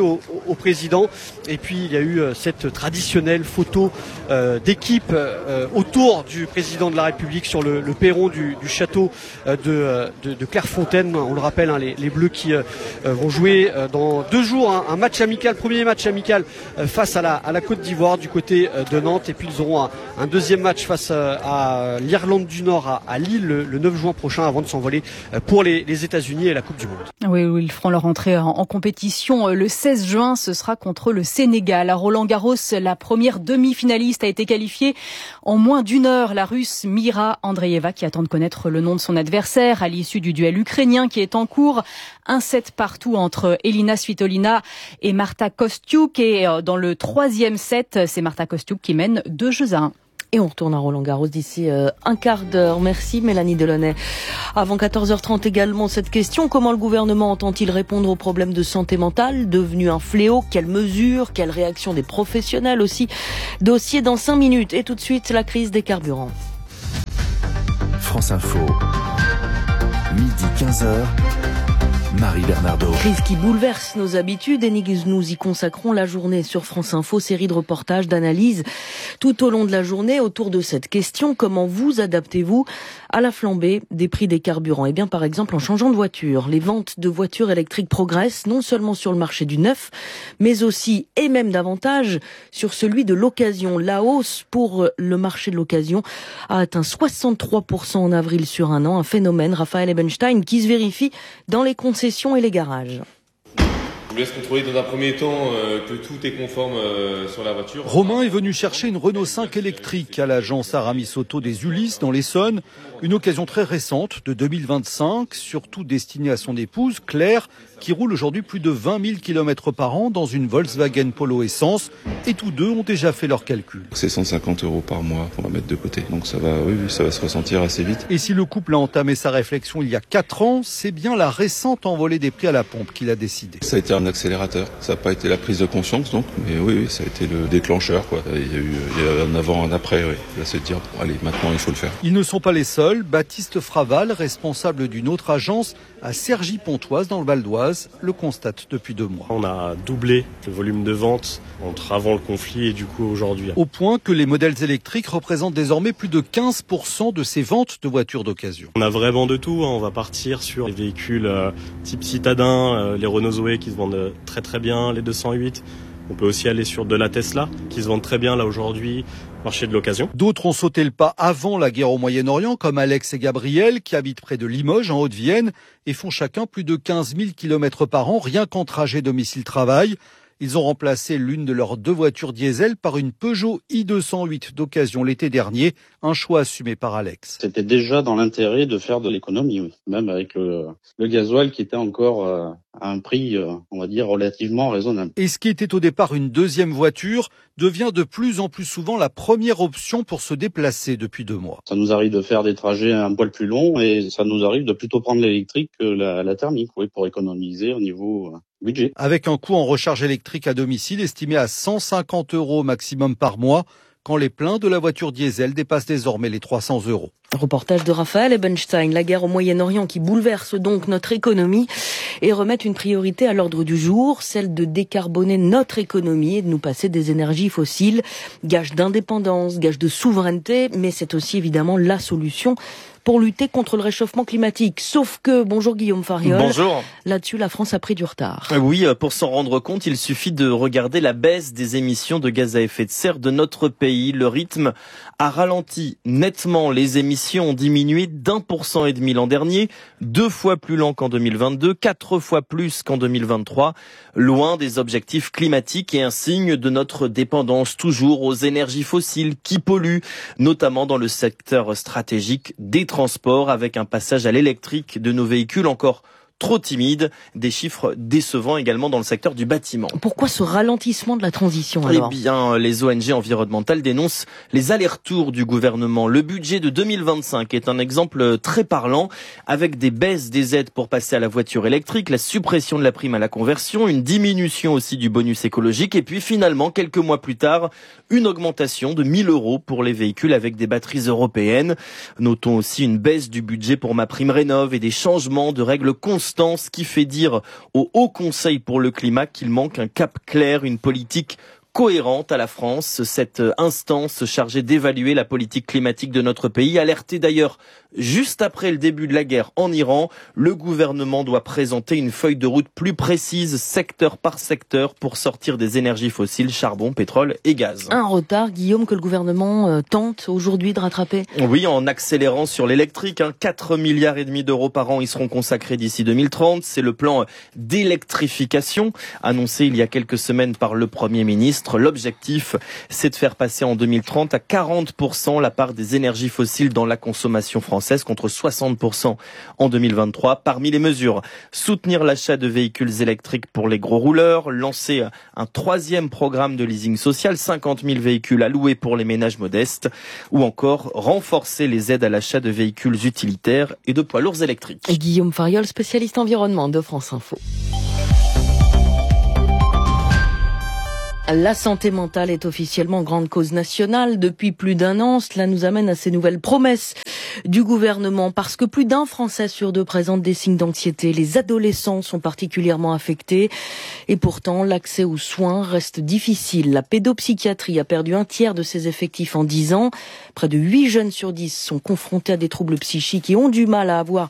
au président. Et puis il y a eu cette traditionnelle photo euh, d'équipe euh, autour du président de la République sur le, le perron du, du château de, de, de Clairefontaine. On le rappelle, hein, les, les Bleus qui euh, vont jouer euh, dans deux jours hein, un match amical, premier match amical euh, face à la, à la Côte d'Ivoire du côté euh, de Nantes. Et puis ils auront un, un deuxième match face euh, à l'Irlande du Nord à, à Lille le, le neuf juin prochain avant de s'envoler euh, pour les, les États-Unis et la Coupe du Monde. Oui, oui, ils feront leur entrée en, en compétition le seize juin. Ce sera contre le Sénégal. À Roland-Garros, la première demi-finaliste a été qualifiée en moins d'une heure. La Russe Mira Andreeva qui attend de connaître le nom de son adversaire à l'issue du duel ukrainien qui est en cours. Un set partout entre Elina Svitolina et Marta Kostyuk. Et dans le troisième set, c'est Marta Kostyuk qui mène deux jeux à un. Et on retourne à Roland-Garros d'ici euh, un quart d'heure. Merci Mélanie Delaunay. Avant quatorze heures trente également, cette question. Comment le gouvernement entend-il répondre aux problèmes de santé mentale devenu un fléau? Quelles mesures? Quelle réaction des professionnels aussi? Dossier dans cinq minutes. Et tout de suite, la crise des carburants. France Info. Midi quinze heures. Marie Bernardo. Crise qui bouleverse nos habitudes et nous y consacrons la journée sur France Info, série de reportages, d'analyses tout au long de la journée autour de cette question. Comment vous adaptez-vous à la flambée des prix des carburants? Eh bien, par exemple, en changeant de voiture. Les ventes de voitures électriques progressent non seulement sur le marché du neuf, mais aussi, et même davantage, sur celui de l'occasion. La hausse pour le marché de l'occasion a atteint soixante-trois pour cent en avril sur un an. Un phénomène, Raphaël Ebenstein, qui se vérifie dans les concessions et les garages. Je vous laisse contrôler dans un premier temps euh, que tout est conforme euh, sur la voiture. Romain est venu chercher une Renault cinq électrique à l'agence Aramis Auto des Ulysses dans l'Essonne. Une occasion très récente de deux mille vingt-cinq, surtout destinée à son épouse Claire, qui roule aujourd'hui plus de vingt mille kilomètres par an dans une Volkswagen Polo Essence. Et tous deux ont déjà fait leurs calculs. C'est cent cinquante euros par mois qu'on va mettre de côté. Donc ça va, oui, oui, ça va se ressentir assez vite. Et si le couple a entamé sa réflexion il y a quatre ans, c'est bien la récente envolée des prix à la pompe qu'il a décidé. Ça a été un accélérateur. Ça n'a pas été la prise de conscience, donc, mais oui, oui, ça a été le déclencheur, quoi. Il y a eu, il y a un avant, un après, oui. Là, c'est de dire, bon, allez, maintenant, il faut le faire. Ils ne sont pas les seuls. Baptiste Fraval, responsable d'une autre agence à Cergy-Pontoise dans le Val d'Oise, le constate depuis deux mois. On a doublé le volume de vente entre avant le conflit et du coup aujourd'hui. Au point que les modèles électriques représentent désormais plus de quinze pour cent de ces ventes de voitures d'occasion. On a vraiment de tout, hein. On va partir sur les véhicules euh, type citadin, euh, les Renault Zoé qui se vendent très très bien, les deux cent huit. On peut aussi aller sur de la Tesla qui se vendent très bien là aujourd'hui. Marché de l'occasion. D'autres ont sauté le pas avant la guerre au Moyen-Orient, comme Alex et Gabriel, qui habitent près de Limoges, en Haute-Vienne, et font chacun plus de quinze mille kilomètres par an, rien qu'en trajet domicile-travail. Ils ont remplacé l'une de leurs deux voitures diesel par une Peugeot i deux cent huit d'occasion l'été dernier, un choix assumé par Alex. C'était déjà dans l'intérêt de faire de l'économie, oui. Même avec le, le gasoil qui était encore euh, à un prix, euh, on va dire, relativement raisonnable. Et ce qui était au départ une deuxième voiture devient de plus en plus souvent la première option pour se déplacer depuis deux mois. Ça nous arrive de faire des trajets un poil plus longs et ça nous arrive de plutôt prendre l'électrique que la, la thermique, oui, pour économiser au niveau euh, budget. Avec un coût en recharge électrique à domicile estimé à cent cinquante euros maximum par mois, quand les pleins de la voiture diesel dépassent désormais les trois cents euros. Reportage de Raphaël Ebenstein, la guerre au Moyen-Orient qui bouleverse donc notre économie et remet une priorité à l'ordre du jour, celle de décarboner notre économie et de nous passer des énergies fossiles, gage d'indépendance, gage de souveraineté, mais c'est aussi évidemment la solution pour lutter contre le réchauffement climatique. Sauf que, bonjour Guillaume Fariol. Bonjour. Là-dessus, la France a pris du retard. Oui, pour s'en rendre compte, il suffit de regarder la baisse des émissions de gaz à effet de serre de notre pays. Le rythme a ralenti nettement. Les émissions ont diminué d'un pour cent et demi l'an dernier, deux fois plus lent qu'en deux mille vingt-deux, quatre fois plus qu'en deux mille vingt-trois. Loin des objectifs climatiques et un signe de notre dépendance toujours aux énergies fossiles qui polluent, notamment dans le secteur stratégique des transports, avec un passage à l'électrique de nos véhicules encore trop timide, des chiffres décevants également dans le secteur du bâtiment. Pourquoi ce ralentissement de la transition alors ? Eh bien, les O N G environnementales dénoncent les allers-retours du gouvernement. Le budget de deux mille vingt-cinq est un exemple très parlant, avec des baisses des aides pour passer à la voiture électrique, la suppression de la prime à la conversion, une diminution aussi du bonus écologique, et puis finalement, quelques mois plus tard, une augmentation de mille euros pour les véhicules avec des batteries européennes. Notons aussi une baisse du budget pour MaPrimeRénov' et des changements de règles constantes inconstance qui fait dire au Haut Conseil pour le climat qu'il manque un cap clair, une politique cohérente à la France. Cette instance chargée d'évaluer la politique climatique de notre pays, alertée d'ailleurs juste après le début de la guerre en Iran, le gouvernement doit présenter une feuille de route plus précise, secteur par secteur, pour sortir des énergies fossiles, charbon, pétrole et gaz. Un retard, Guillaume, que le gouvernement euh, tente aujourd'hui de rattraper. Oui, en accélérant sur l'électrique, hein, quatre milliards et demi d'euros par an y seront consacrés d'ici deux mille trente. C'est le plan d'électrification annoncé il y a quelques semaines par le Premier ministre. L'objectif, c'est de faire passer en deux mille trente à quarante pour cent la part des énergies fossiles dans la consommation française, contre soixante pour cent en deux mille vingt-trois. Parmi les mesures, soutenir l'achat de véhicules électriques pour les gros rouleurs, lancer un troisième programme de leasing social, cinquante mille véhicules alloués pour les ménages modestes, ou encore renforcer les aides à l'achat de véhicules utilitaires et de poids lourds électriques. Et Guillaume Fariol, spécialiste environnement de France Info. La santé mentale est officiellement grande cause nationale depuis plus d'un an. Cela nous amène à ces nouvelles promesses du gouvernement, parce que plus d'un Français sur deux présente des signes d'anxiété. Les adolescents sont particulièrement affectés et pourtant l'accès aux soins reste difficile. La pédopsychiatrie a perdu un tiers de ses effectifs en dix ans. Près de huit jeunes sur dix sont confrontés à des troubles psychiques et ont du mal à avoir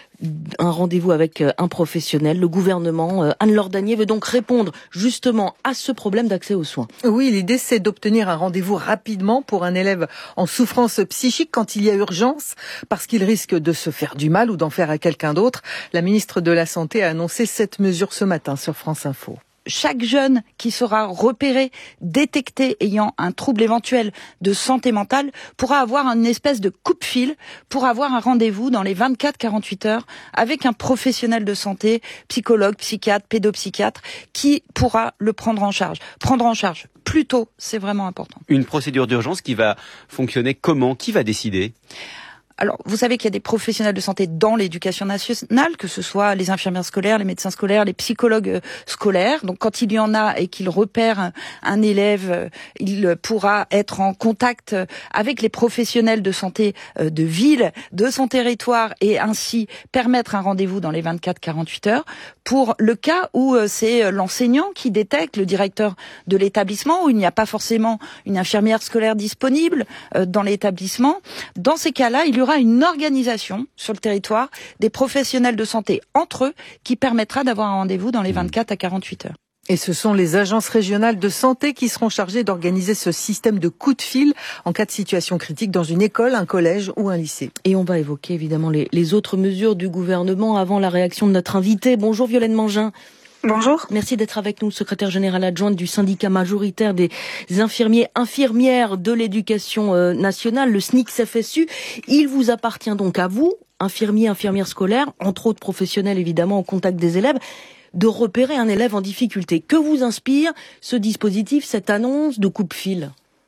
un rendez-vous avec un professionnel. Le gouvernement, Anne-Laure Danier, veut donc répondre justement à ce problème d'accès aux soins. Oui, l'idée c'est d'obtenir un rendez-vous rapidement pour un élève en souffrance psychique quand il y a urgence, parce qu'il risque de se faire du mal ou d'en faire à quelqu'un d'autre. La ministre de la Santé a annoncé cette mesure ce matin sur France Info. Chaque jeune qui sera repéré, détecté ayant un trouble éventuel de santé mentale pourra avoir une espèce de coupe-fil pour avoir un rendez-vous dans les vingt-quatre à quarante-huit heures avec un professionnel de santé, psychologue, psychiatre, pédopsychiatre, qui pourra le prendre en charge. Prendre en charge plus tôt, c'est vraiment important. Une procédure d'urgence qui va fonctionner comment ? Qui va décider ? Alors, vous savez qu'il y a des professionnels de santé dans l'éducation nationale, que ce soit les infirmières scolaires, les médecins scolaires, les psychologues scolaires. Donc, quand il y en a et qu'il repère un élève, il pourra être en contact avec les professionnels de santé de ville, de son territoire, et ainsi permettre un rendez-vous dans les vingt-quatre à quarante-huit heures. Pour le cas où c'est l'enseignant qui détecte, le directeur de l'établissement, où il n'y a pas forcément une infirmière scolaire disponible dans l'établissement, dans ces cas-là, il y aura une organisation sur le territoire des professionnels de santé entre eux qui permettra d'avoir un rendez-vous dans les vingt-quatre à quarante-huit heures. Et ce sont les agences régionales de santé qui seront chargées d'organiser ce système de coup de fil en cas de situation critique dans une école, un collège ou un lycée. Et on va évoquer évidemment les, les autres mesures du gouvernement avant la réaction de notre invité. Bonjour Violaine Mangin. Bonjour. Merci d'être avec nous, secrétaire générale adjointe du syndicat majoritaire des infirmiers infirmières de l'éducation nationale, le S N I C F S U. Il vous appartient donc à vous, infirmiers, infirmières scolaires, entre autres professionnels évidemment au contact des élèves, de repérer un élève en difficulté. Que vous inspire ce dispositif, cette annonce de coupe-fil ?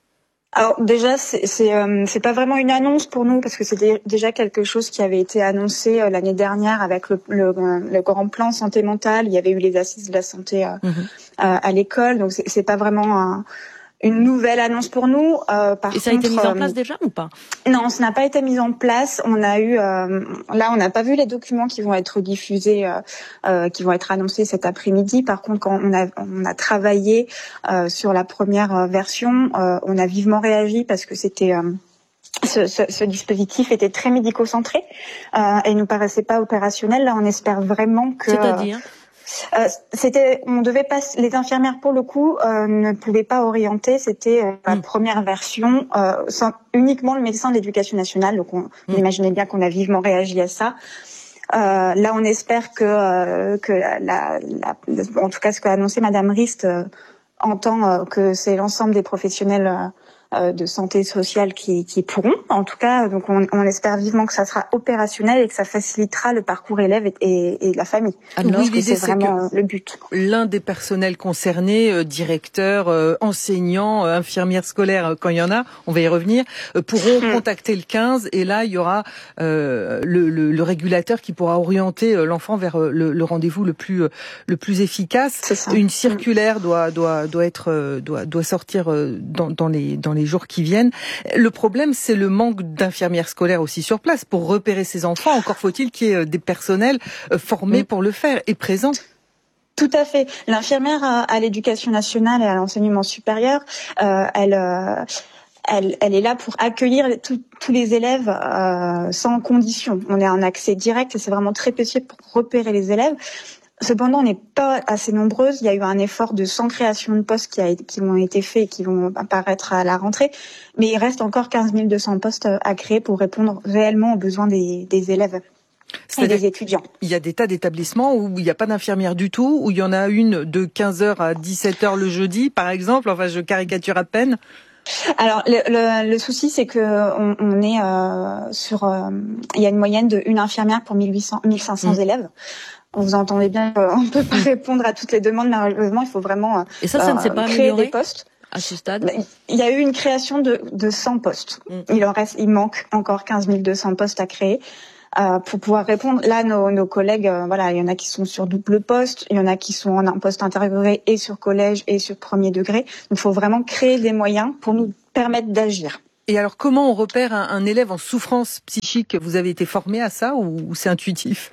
Alors déjà, c'est c'est, euh, c'est pas vraiment une annonce pour nous parce que c'était déjà quelque chose qui avait été annoncé euh, l'année dernière avec le, le, le grand plan santé mentale. Il y avait eu les assises de la santé euh, mmh. euh, à l'école, donc c'est, c'est pas vraiment un, une nouvelle annonce pour nous. Euh, par Et ça contre, a été mis en euh, place déjà ou pas ? Non, ça n'a pas été mis en place. On a eu, euh, là, on n'a pas vu les documents qui vont être diffusés, euh, euh, qui vont être annoncés cet après-midi. Par contre, quand on a, on a travaillé euh, sur la première version, euh, on a vivement réagi parce que c'était euh, Ce, ce, ce dispositif était très médico-centré euh, et nous paraissait pas opérationnel. Là, on espère vraiment que. C'est-à-dire euh, c'était, on devait pas, les infirmières pour le coup euh, ne pouvaient pas orienter. C'était euh, la mmh. première version, euh, sans uniquement le médecin de l'éducation nationale. Donc, on, mmh. on imaginait bien qu'on a vivement réagi à ça. Euh, là, on espère que euh, que la, la, la, en tout cas, ce qu'a annoncé Madame Rist euh, entend euh, que c'est l'ensemble des professionnels. Euh, de santé sociale qui, qui pourront, en tout cas, donc on, on espère vivement que ça sera opérationnel et que ça facilitera le parcours élève et, et, et la famille. Alors, oui, l'idée, c'est c'est vraiment que le but. L'un des personnels concernés, euh, directeurs, euh, enseignants, euh, infirmières scolaires, euh, quand il y en a, on va y revenir, euh, pourront mmh. contacter le quinze et là, il y aura euh, le, le, le régulateur qui pourra orienter euh, l'enfant vers euh, le, le rendez-vous le plus euh, le plus efficace. Une circulaire mmh. doit doit doit être euh, doit doit sortir euh, dans, dans les dans les les jours qui viennent. Le problème, c'est le manque d'infirmières scolaires aussi sur place pour repérer ces enfants. Encore faut-il qu'il y ait des personnels formés pour le faire et présents. Tout à fait. L'infirmière à, à l'éducation nationale et à l'enseignement supérieur, euh, elle, euh, elle, elle est là pour accueillir tout, tous les élèves euh, sans condition. On a un accès direct et c'est vraiment très petit pour repérer les élèves. Cependant, on n'est pas assez nombreuses. Il y a eu un effort de cent créations de postes qui, a, qui ont été faits et qui vont apparaître à la rentrée. Mais il reste encore quinze mille deux cents postes à créer pour répondre réellement aux besoins des, des élèves. Et des étudiants. Il y a des tas d'établissements où il n'y a pas d'infirmière du tout, où il y en a une de quinze heures à dix-sept heures le jeudi, par exemple. Enfin, je caricature à peine. Alors, le, le, le souci, c'est que on, on est euh, sur... Euh, il y a une moyenne de une infirmière pour mille huit cents, mille cinq cents mmh. élèves. Vous entendez bien qu'on ne peut pas répondre à toutes les demandes, malheureusement, il faut vraiment euh, Et ça, ça ne s'est pas créer amélioré des postes. À ce stade, il y a eu une création de, de cent postes. Mmh. Il en reste, il manque encore quinze mille deux cents postes à créer. Euh, pour pouvoir répondre, là, nos, nos collègues, euh, voilà, il y en a qui sont sur double poste, il y en a qui sont en un poste intégré et sur collège et sur premier degré. Donc, il faut vraiment créer des moyens pour nous permettre d'agir. Et alors, comment on repère un, un élève en souffrance psychique? Vous avez été formé à ça ou, ou c'est intuitif?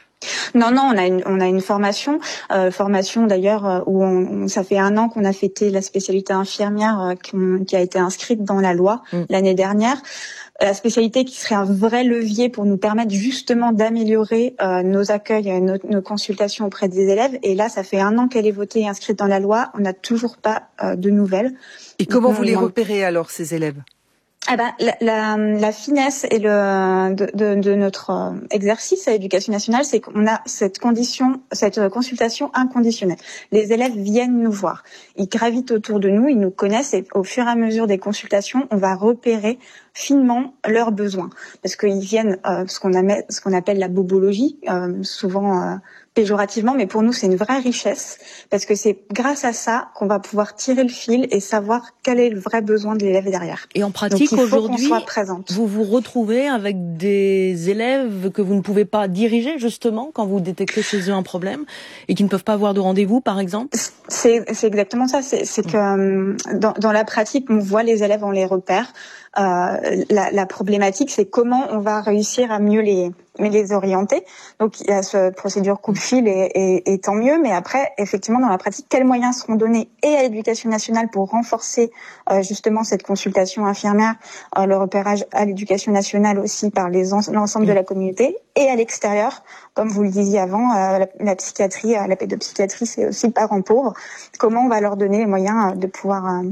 Non, non, on a une, on a une formation, euh, formation d'ailleurs euh, où on, on, ça fait un an qu'on a fêté la spécialité infirmière euh, qui, qui a été inscrite dans la loi mmh. l'année dernière. La spécialité qui serait un vrai levier pour nous permettre justement d'améliorer euh, nos accueils, et nos, nos consultations auprès des élèves. Et là, ça fait un an qu'elle est votée et inscrite dans la loi. On n'a toujours pas euh, de nouvelles. Et comment Donc, vous les repérez alors, ces élèves? Ah ben, la, la, la finesse et le de, de, de notre exercice à l'Éducation nationale, c'est qu'on a cette condition, cette consultation inconditionnelle. Les élèves viennent nous voir, ils gravitent autour de nous, ils nous connaissent et au fur et à mesure des consultations, on va repérer finement leurs besoins, parce qu'ils viennent euh, ce qu'on appelle, ce qu'on appelle la bobologie, euh, souvent euh, péjorativement, mais pour nous c'est une vraie richesse, parce que c'est grâce à ça qu'on va pouvoir tirer le fil et savoir quel est le vrai besoin de l'élève derrière. Et en pratique, aujourd'hui, présente. vous vous retrouvez avec des élèves que vous ne pouvez pas diriger, justement, quand vous détectez chez eux un problème, et qui ne peuvent pas avoir de rendez-vous, par exemple? C'est, c'est exactement ça, c'est, c'est que dans, dans la pratique, on voit les élèves, on les repère. Euh, la, la problématique, c'est comment on va réussir à mieux les, les orienter. Donc, il y a cette procédure coup de fil et, et, et tant mieux. Mais après, effectivement, dans la pratique, quels moyens seront donnés et à l'Éducation nationale pour renforcer euh, justement cette consultation infirmière, euh, le repérage à l'Éducation nationale aussi par les en, l'ensemble de la communauté et à l'extérieur, comme vous le disiez avant, euh, la, la psychiatrie, euh, la pédopsychiatrie, c'est aussi le parent pauvre. Comment on va leur donner les moyens euh, de pouvoir euh,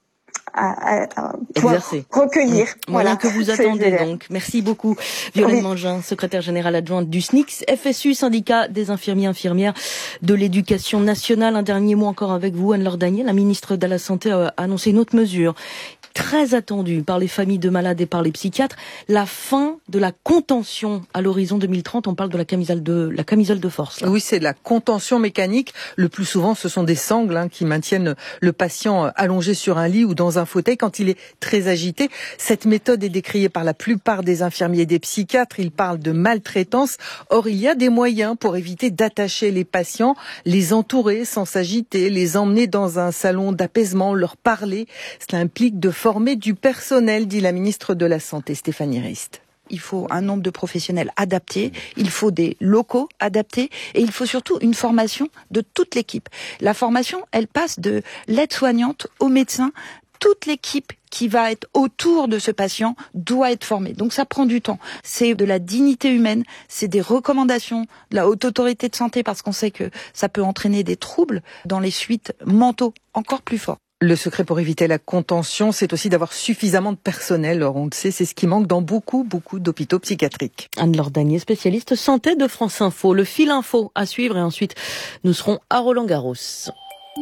À, à, à exercer, recueillir. Mmh. Voilà, que vous attendez donc. Merci beaucoup, Violaine oui. Mangin, secrétaire générale adjointe du S N I C S, F S U, syndicat des infirmiers infirmières de l'éducation nationale. Un dernier mot encore avec vous, Anne-Laure Daniel. La ministre de la Santé a annoncé une autre mesure très attendue par les familles de malades et par les psychiatres, la fin de la contention à l'horizon deux mille trente. On parle de la camisole de, la camisole de force. Là. Oui, c'est de la contention mécanique. Le plus souvent, ce sont des sangles hein, qui maintiennent le patient allongé sur un lit ou dans un fauteuil quand il est très agité. Cette méthode est décriée par la plupart des infirmiers et des psychiatres. Ils parlent de maltraitance. Or, il y a des moyens pour éviter d'attacher les patients, les entourer sans s'agiter, les emmener dans un salon d'apaisement, leur parler. Cela implique de former du personnel, dit la ministre de la Santé, Stéphanie Rist. Il faut un nombre de professionnels adaptés, il faut des locaux adaptés et il faut surtout une formation de toute l'équipe. La formation, elle passe de l'aide-soignante au médecin. Toute l'équipe qui va être autour de ce patient doit être formée. Donc ça prend du temps. C'est de la dignité humaine, c'est des recommandations de la Haute Autorité de Santé parce qu'on sait que ça peut entraîner des troubles dans les suites mentaux encore plus forts. Le secret pour éviter la contention, c'est aussi d'avoir suffisamment de personnel. Alors on le sait, c'est ce qui manque dans beaucoup, beaucoup d'hôpitaux psychiatriques. Anne-Laure Daniel, spécialiste santé de France Info. Le fil info à suivre et ensuite nous serons à Roland-Garros.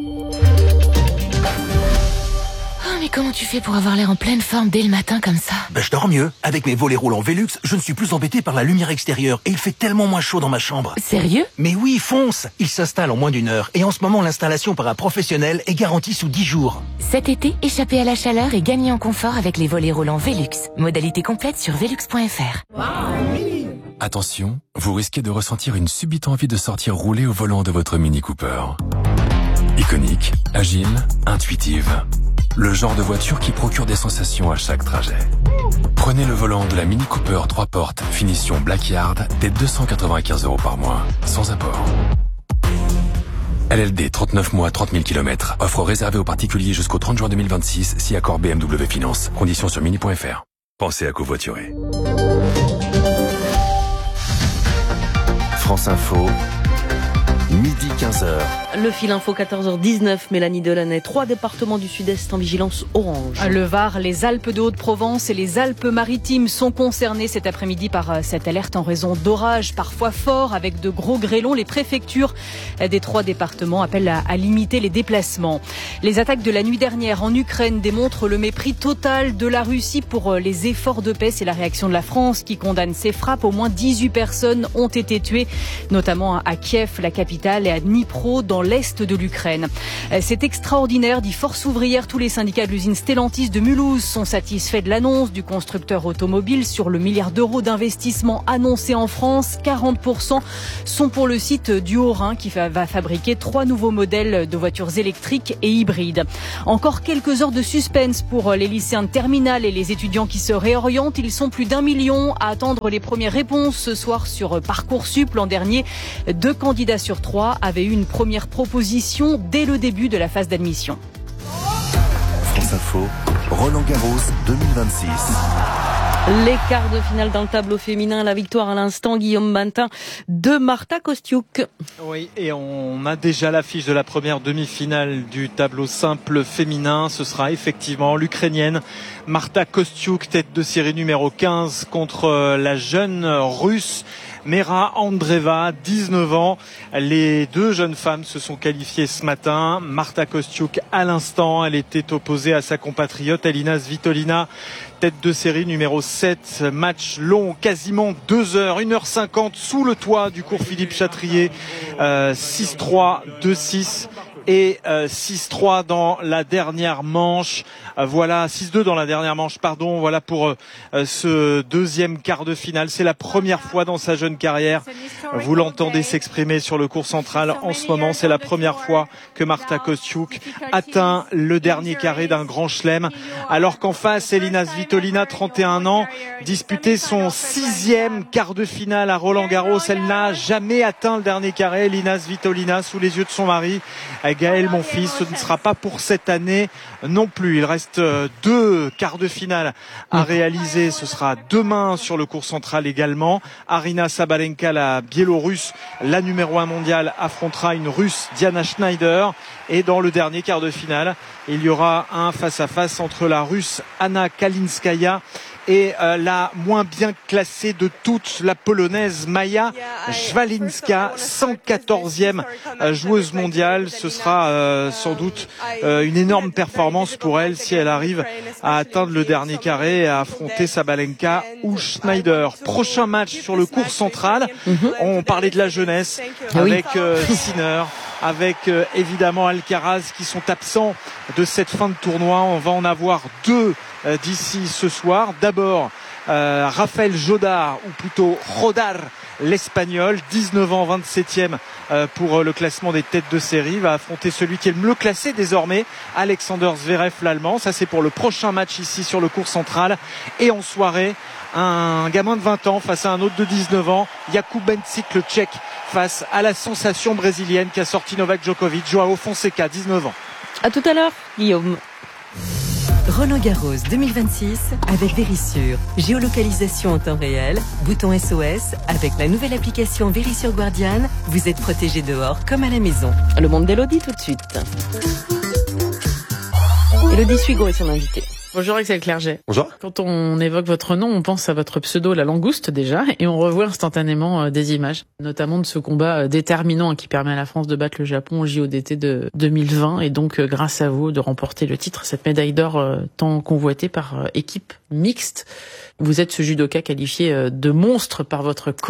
Oh, mais comment tu fais pour avoir l'air en pleine forme dès le matin comme ça? Ben, je dors mieux. Avec mes volets roulants Velux, je ne suis plus embêté par la lumière extérieure et il fait tellement moins chaud dans ma chambre. Sérieux? Mais oui, fonce! Il s'installe en moins d'une heure et en ce moment, l'installation par un professionnel est garantie sous dix jours. Cet été, échappez à la chaleur et gagnez en confort avec les volets roulants Velux. Modalité complète sur velux point f r. Attention, vous risquez de ressentir une subite envie de sortir rouler au volant de votre Mini Cooper. Iconique, agile, intuitive. Le genre de voiture qui procure des sensations à chaque trajet. Prenez le volant de la Mini Cooper trois portes, finition Blackyard, dès deux cent quatre-vingt-quinze euros par mois, sans apport. L L D, trente-neuf mois, trente mille kilomètres. Offre réservée aux particuliers jusqu'au trente juin deux mille vingt-six, si accord B M W Finance. Conditions sur mini point f r. Pensez à covoiturer. France Info, midi quinze heures. Le fil info quatorze heures dix-neuf, Mélanie Delaney. Trois départements du Sud-Est en vigilance orange. Le Var, les Alpes de Haute-Provence et les Alpes-Maritimes sont concernés cet après-midi par cette alerte en raison d'orages parfois forts avec de gros grêlons. Les préfectures des trois départements appellent à, à limiter les déplacements. Les attaques de la nuit dernière en Ukraine démontrent le mépris total de la Russie pour les efforts de paix. C'est la réaction de la France qui condamne ces frappes. Au moins dix-huit personnes ont été tuées, notamment à Kiev, la capitale, et à Dnipro, dans l'est de l'Ukraine. C'est extraordinaire, dit Force ouvrière. Tous les syndicats de l'usine Stellantis de Mulhouse sont satisfaits de l'annonce du constructeur automobile sur le milliard d'euros d'investissement annoncé en France. quarante pour cent sont pour le site du Haut-Rhin qui va fabriquer trois nouveaux modèles de voitures électriques et hybrides. Encore quelques heures de suspense pour les lycéens de terminale et les étudiants qui se réorientent. Ils sont plus d'un million à attendre les premières réponses ce soir sur Parcoursup. L'an dernier, deux candidats sur trois avaient eu une première proposition dès le début de la phase d'admission. France Info, Roland Garros deux mille vingt-six. Les quarts de finale dans le tableau féminin, la victoire à l'instant, Guillaume Bantin, de Marta Kostyuk. Oui, et on a déjà l'affiche de la première demi-finale du tableau simple féminin. Ce sera effectivement l'Ukrainienne Marta Kostyuk, tête de série numéro quinze, contre la jeune Russe Mera Andreeva, dix-neuf ans. Les deux jeunes femmes se sont qualifiées ce matin. Marta Kostyuk, à l'instant, elle était opposée à sa compatriote Elina Svitolina, tête de série numéro sept. Match long, quasiment deux heures, une heure cinquante sous le toit du cours Philippe Chatrier. Euh, six trois, deux six et euh, six trois dans la dernière manche. Euh, voilà, six deux dans la dernière manche, pardon. Voilà pour euh, ce deuxième quart de finale. C'est la première fois dans sa jeune carrière. Vous l'entendez s'exprimer sur le court central en ce moment. C'est la première fois que Marta Kostyuk atteint le dernier carré d'un grand chelem. Alors qu'en face, Elina Svitolina, trente et un ans, disputait son sixième quart de finale à Roland-Garros. Elle n'a jamais atteint le dernier carré. Elina Svitolina, sous les yeux de son mari, Gaël Monfils. Ce ne sera pas pour cette année non plus. Il reste deux quarts de finale à réaliser. Ce sera demain sur le court central également. Arina Sabalenka, la Biélorusse, la numéro un mondiale, affrontera une Russe, Diana Schneider. Et dans le dernier quart de finale, il y aura un face-à-face entre la Russe Anna Kalinskaya et euh, la moins bien classée de toutes, la Polonaise Maja Szwalinska, cent quatorzième euh, joueuse mondiale. Ce sera euh, sans doute euh, une énorme performance pour elle si elle arrive à atteindre le dernier carré et à affronter Sabalenka ou Schneider. Prochain match sur le court central. Mm-hmm. On parlait de la jeunesse avec euh, Sinner, avec euh, évidemment Alcaraz qui sont absents de cette fin de tournoi. On va en avoir deux euh, d'ici ce soir. D'abord euh, Raphaël Jodar, ou plutôt Rodar, l'Espagnol, dix-neuf ans, vingt-septième euh, pour le classement des têtes de série, va affronter celui qui est le mieux classé désormais, Alexander Zverev, l'Allemand. Ça, c'est pour le prochain match ici sur le court central. Et en soirée, un gamin de vingt ans face à un autre de dix-neuf ans, Jakub Benčić, le Tchèque, face à la sensation brésilienne qui a sorti Novak Djokovic, Joao Fonseca, dix-neuf ans. À tout à l'heure, Guillaume. Roland Garros deux mille vingt-six avec Verisure. Géolocalisation en temps réel, bouton S O S. Avec la nouvelle application Verisure Guardian, vous êtes protégé dehors comme à la maison. Le monde d'Élodie tout de suite. Élodie Suigo est son invitée. Bonjour Axel Clerget. Bonjour. Quand on évoque votre nom, on pense à votre pseudo La Langouste déjà, et on revoit instantanément des images, notamment de ce combat déterminant qui permet à la France de battre le Japon au J O d'été de deux mille vingt, et donc grâce à vous de remporter le titre, cette médaille d'or tant convoitée par équipe mixte. Vous êtes ce judoka qualifié de monstre par votre coach.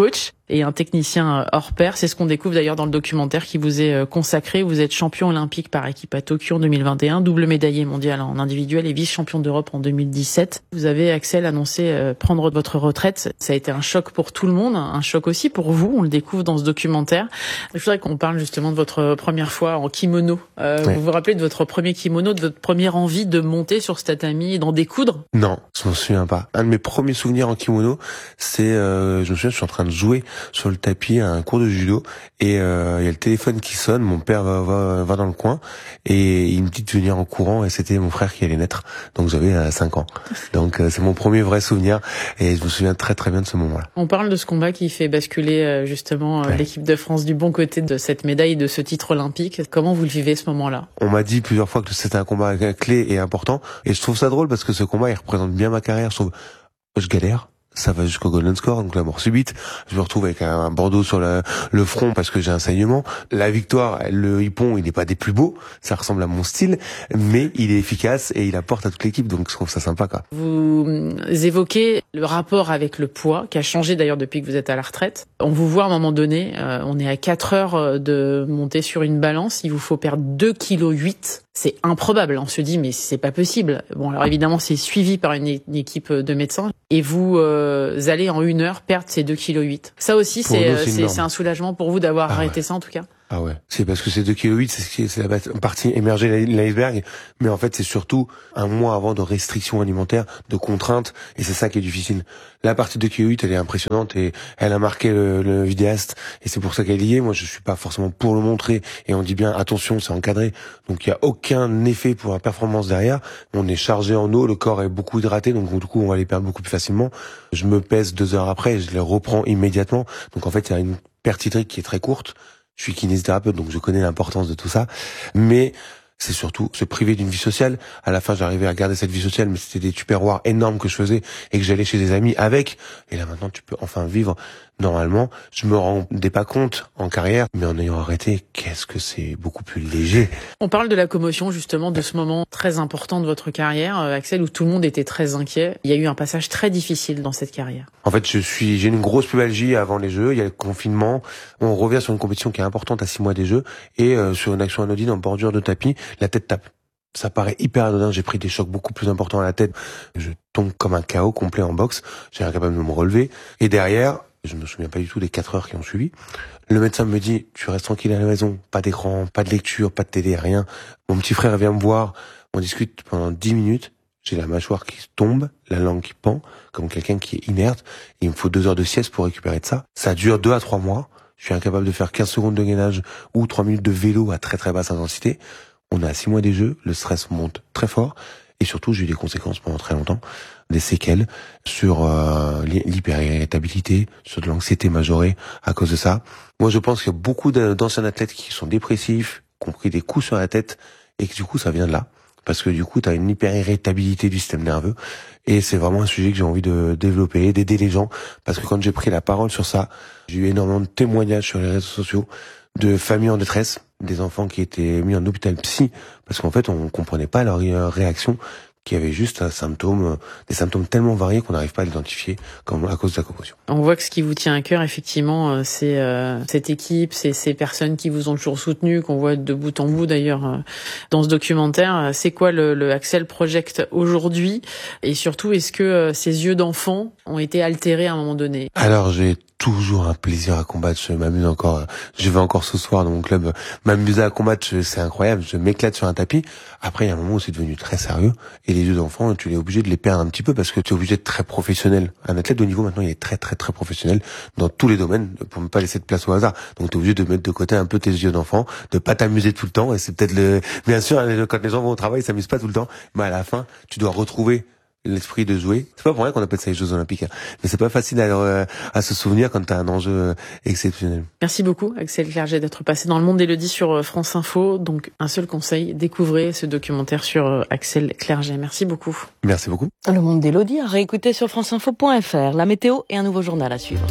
et un technicien hors pair. C'est ce qu'on découvre d'ailleurs dans le documentaire qui vous est consacré. Vous êtes champion olympique par équipe à Tokyo en deux mille vingt et un, double médaillé mondial en individuel et vice-champion d'Europe en deux mille dix-sept. Vous avez, Axel, annoncé prendre votre retraite. Ça a été un choc pour tout le monde, un choc aussi pour vous. On le découvre dans ce documentaire. Je voudrais qu'on parle justement de votre première fois en kimono. Euh, ouais. Vous vous rappelez de votre premier kimono, de votre première envie de monter sur ce tatami et d'en découdre? Non, je m'en souviens pas. Un de mes premiers souvenirs en kimono, c'est, euh, je me souviens, je suis en train de jouer sur le tapis à un cours de judo et euh, il y a le téléphone qui sonne, mon père va, va, va dans le coin et il me dit de venir en courant et c'était mon frère qui allait naître, donc j'avais euh, cinq ans. Donc euh, c'est mon premier vrai souvenir et je me souviens très très bien de ce moment-là. On parle de ce combat qui fait basculer euh, justement euh, ouais. l'équipe de France du bon côté de cette médaille, de ce titre olympique. Comment vous le vivez ce moment-là? On m'a dit plusieurs fois que c'était un combat clé et important et je trouve ça drôle parce que ce combat il représente bien ma carrière. Je trouve, je galère. Ça va jusqu'au golden score, donc la mort subite. Je me retrouve avec un bandeau sur le, le front parce que j'ai un saignement. La victoire, le hippon, il n'est pas des plus beaux. Ça ressemble à mon style, mais il est efficace et il apporte à toute l'équipe, donc je trouve ça sympa, quoi. Vous évoquez le rapport avec le poids, qui a changé d'ailleurs depuis que vous êtes à la retraite. On vous voit à un moment donné, euh, on est à quatre heures de monter sur une balance, il vous faut perdre deux virgule huit kilos. C'est improbable. On se dit, mais c'est pas possible. Bon, alors évidemment, c'est suivi par une, une équipe de médecins. Et vous euh, allez en une heure perdre ces deux virgule huit kilos. Ça aussi, pour c'est, nous, c'est, c'est un soulagement pour vous d'avoir ah arrêté ouais. ça, en tout cas. Ah ouais, c'est parce que c'est deux virgule huit kilos, c'est, c'est la partie émergée de l'iceberg, mais en fait c'est surtout un mois avant de restrictions alimentaires, de contraintes, et c'est ça qui est difficile. La partie deux virgule huit, elle est impressionnante et elle a marqué le, le vidéaste, et c'est pour ça qu'elle y est. Moi je suis pas forcément pour le montrer, et on dit bien attention, c'est encadré, donc il y a aucun effet pour la performance derrière. On est chargé en eau, le corps est beaucoup hydraté, donc du coup on va les perdre beaucoup plus facilement. Je me pèse deux heures après, je les reprends immédiatement, donc en fait il y a une perte hydrique qui est très courte. Je suis kinésithérapeute, donc je connais l'importance de tout ça. Mais c'est surtout se priver d'une vie sociale. À la fin, j'arrivais à garder cette vie sociale, mais c'était des tupperwares énormes que je faisais et que j'allais chez des amis avec. Et là, maintenant, tu peux enfin vivre normalement. Je me rendais pas compte en carrière, mais en ayant arrêté, qu'est-ce que c'est beaucoup plus léger. On parle de la commotion, justement, de ce moment très important de votre carrière, Axel, où tout le monde était très inquiet. Il y a eu un passage très difficile dans cette carrière. En fait, je suis, j'ai une grosse pubalgie avant les Jeux. Il y a le confinement. On revient sur une compétition qui est importante à six mois des Jeux et euh, sur une action anodine en bordure de tapis, la tête tape. Ça paraît hyper anodin, j'ai pris des chocs beaucoup plus importants à la tête. Je tombe comme un K O complet en boxe. J'ai incapable de me relever. Et derrière, je me souviens pas du tout des quatre heures qui ont suivi. Le médecin me dit, tu restes tranquille à la maison, pas d'écran, pas de lecture, pas de télé, rien. Mon petit frère vient me voir, on discute pendant dix minutes. J'ai la mâchoire qui tombe, la langue qui pend, comme quelqu'un qui est inerte. Il me faut deux heures de sieste pour récupérer de ça. Ça dure deux à trois mois. Je suis incapable de faire quinze secondes de gainage ou trois minutes de vélo à très très basse intensité. On est à six mois des Jeux, le stress monte très fort. Et surtout, j'ai eu des conséquences pendant très longtemps, des séquelles sur euh, l'hyperirritabilité, sur de l'anxiété majorée à cause de ça. Moi, je pense qu'il y a beaucoup d'anciens athlètes qui sont dépressifs, qui ont pris des coups sur la tête, et que du coup, ça vient de là. Parce que du coup, tu as une hyperirritabilité du système nerveux. Et c'est vraiment un sujet que j'ai envie de développer, d'aider les gens. Parce que quand j'ai pris la parole sur ça, j'ai eu énormément de témoignages sur les réseaux sociaux de familles en détresse, des enfants qui étaient mis en hôpital psy, parce qu'en fait, on comprenait pas leur réaction, qui avait juste un symptôme, des symptômes tellement variés qu'on n'arrive pas à l'identifier comme à cause de la commotion. On voit que ce qui vous tient à cœur, effectivement, c'est euh, cette équipe, c'est ces personnes qui vous ont toujours soutenu, qu'on voit de bout en bout d'ailleurs euh, dans ce documentaire. C'est quoi le, le Axel Project aujourd'hui? Et surtout, est-ce que euh, ces yeux d'enfant ont été altérés à un moment donné? Alors, j'ai toujours un plaisir à combattre, je m'amuse encore, je vais encore ce soir dans mon club m'amuser à combattre, c'est incroyable, je m'éclate sur un tapis. Après, il y a un moment où c'est devenu très sérieux, et les yeux d'enfant, tu es obligé de les perdre un petit peu parce que tu es obligé d'être très professionnel. Un athlète de haut niveau, maintenant, il est très très très professionnel dans tous les domaines, pour ne pas laisser de place au hasard. Donc tu es obligé de mettre de côté un peu tes yeux d'enfant, de pas t'amuser tout le temps, et c'est peut-être le, bien sûr, quand les gens vont au travail, ils s'amusent pas tout le temps, mais à la fin, tu dois retrouver l'esprit de jouer. C'est pas pour rien qu'on appelle ça les Jeux Olympiques, hein. Mais c'est pas facile à, euh, à se souvenir quand t'as un enjeu euh, exceptionnel. Merci beaucoup, Axel Clerget, d'être passé dans le monde d'Élodie sur euh, France Info. Donc, un seul conseil, découvrez ce documentaire sur euh, Axel Clerget. Merci beaucoup. Merci beaucoup. Le monde d'Élodie à réécouter sur franceinfo point f r. La météo et un nouveau journal à suivre.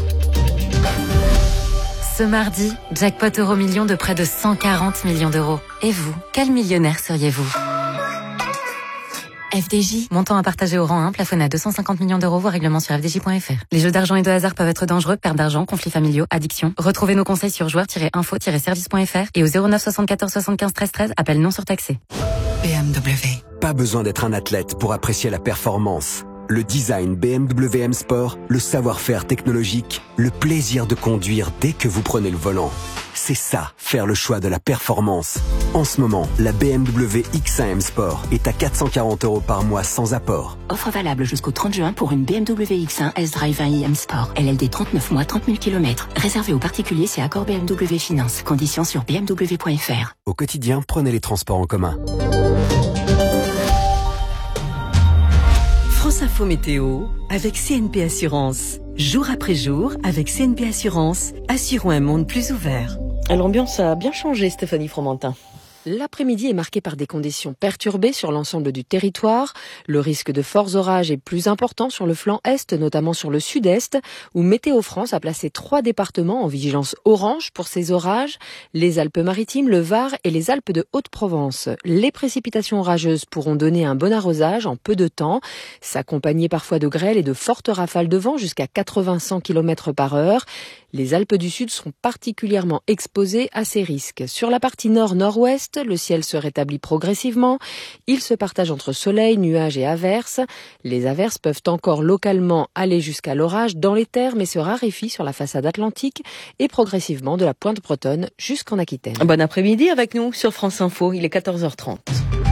Ce mardi, jackpot euro million de près de cent quarante millions d'euros. Et vous, quel millionnaire seriez-vous ? F D J, montant à partager au rang un, plafonné à deux cent cinquante millions d'euros, voire règlement sur f d j point f r. Les jeux d'argent et de hasard peuvent être dangereux, perte d'argent, conflits familiaux, addiction. Retrouvez nos conseils sur joueurs tiret info tiret service point f r et au zéro neuf soixante-quatorze soixante-quinze treize treize, appel non surtaxé. B M W. Pas besoin d'être un athlète pour apprécier la performance. Le design B M W M Sport, le savoir-faire technologique, le plaisir de conduire dès que vous prenez le volant. C'est ça, faire le choix de la performance. En ce moment, la B M W X un M Sport est à quatre cent quarante euros par mois sans apport. Offre valable jusqu'au trente juin pour une B M W X un S-Drive un i M Sport. L L D trente-neuf mois, trente mille kilomètres. Réservé aux particuliers, c'est accord B M W Finance. Conditions sur b m w point f r. Au quotidien, prenez les transports en commun. France Info Météo avec C N P Assurance. Jour après jour, avec C N P Assurance, assurons un monde plus ouvert. L'ambiance a bien changé, Stéphanie Fromentin. L'après-midi est marqué par des conditions perturbées sur l'ensemble du territoire. Le risque de forts orages est plus important sur le flanc est, notamment sur le sud-est, où Météo France a placé trois départements en vigilance orange pour ces orages, les Alpes-Maritimes, le Var et les Alpes de Haute-Provence. Les précipitations orageuses pourront donner un bon arrosage en peu de temps, s'accompagner parfois de grêle et de fortes rafales de vent jusqu'à quatre-vingts à cent kilomètres par heure. Les Alpes du Sud sont particulièrement exposées à ces risques. Sur la partie nord-nord-ouest, le ciel se rétablit progressivement. Il se partage entre soleil, nuages et averses. Les averses peuvent encore localement aller jusqu'à l'orage dans les terres, mais se raréfient sur la façade atlantique et progressivement de la pointe bretonne jusqu'en Aquitaine. Bon après-midi avec nous sur France Info, il est quatorze heures trente.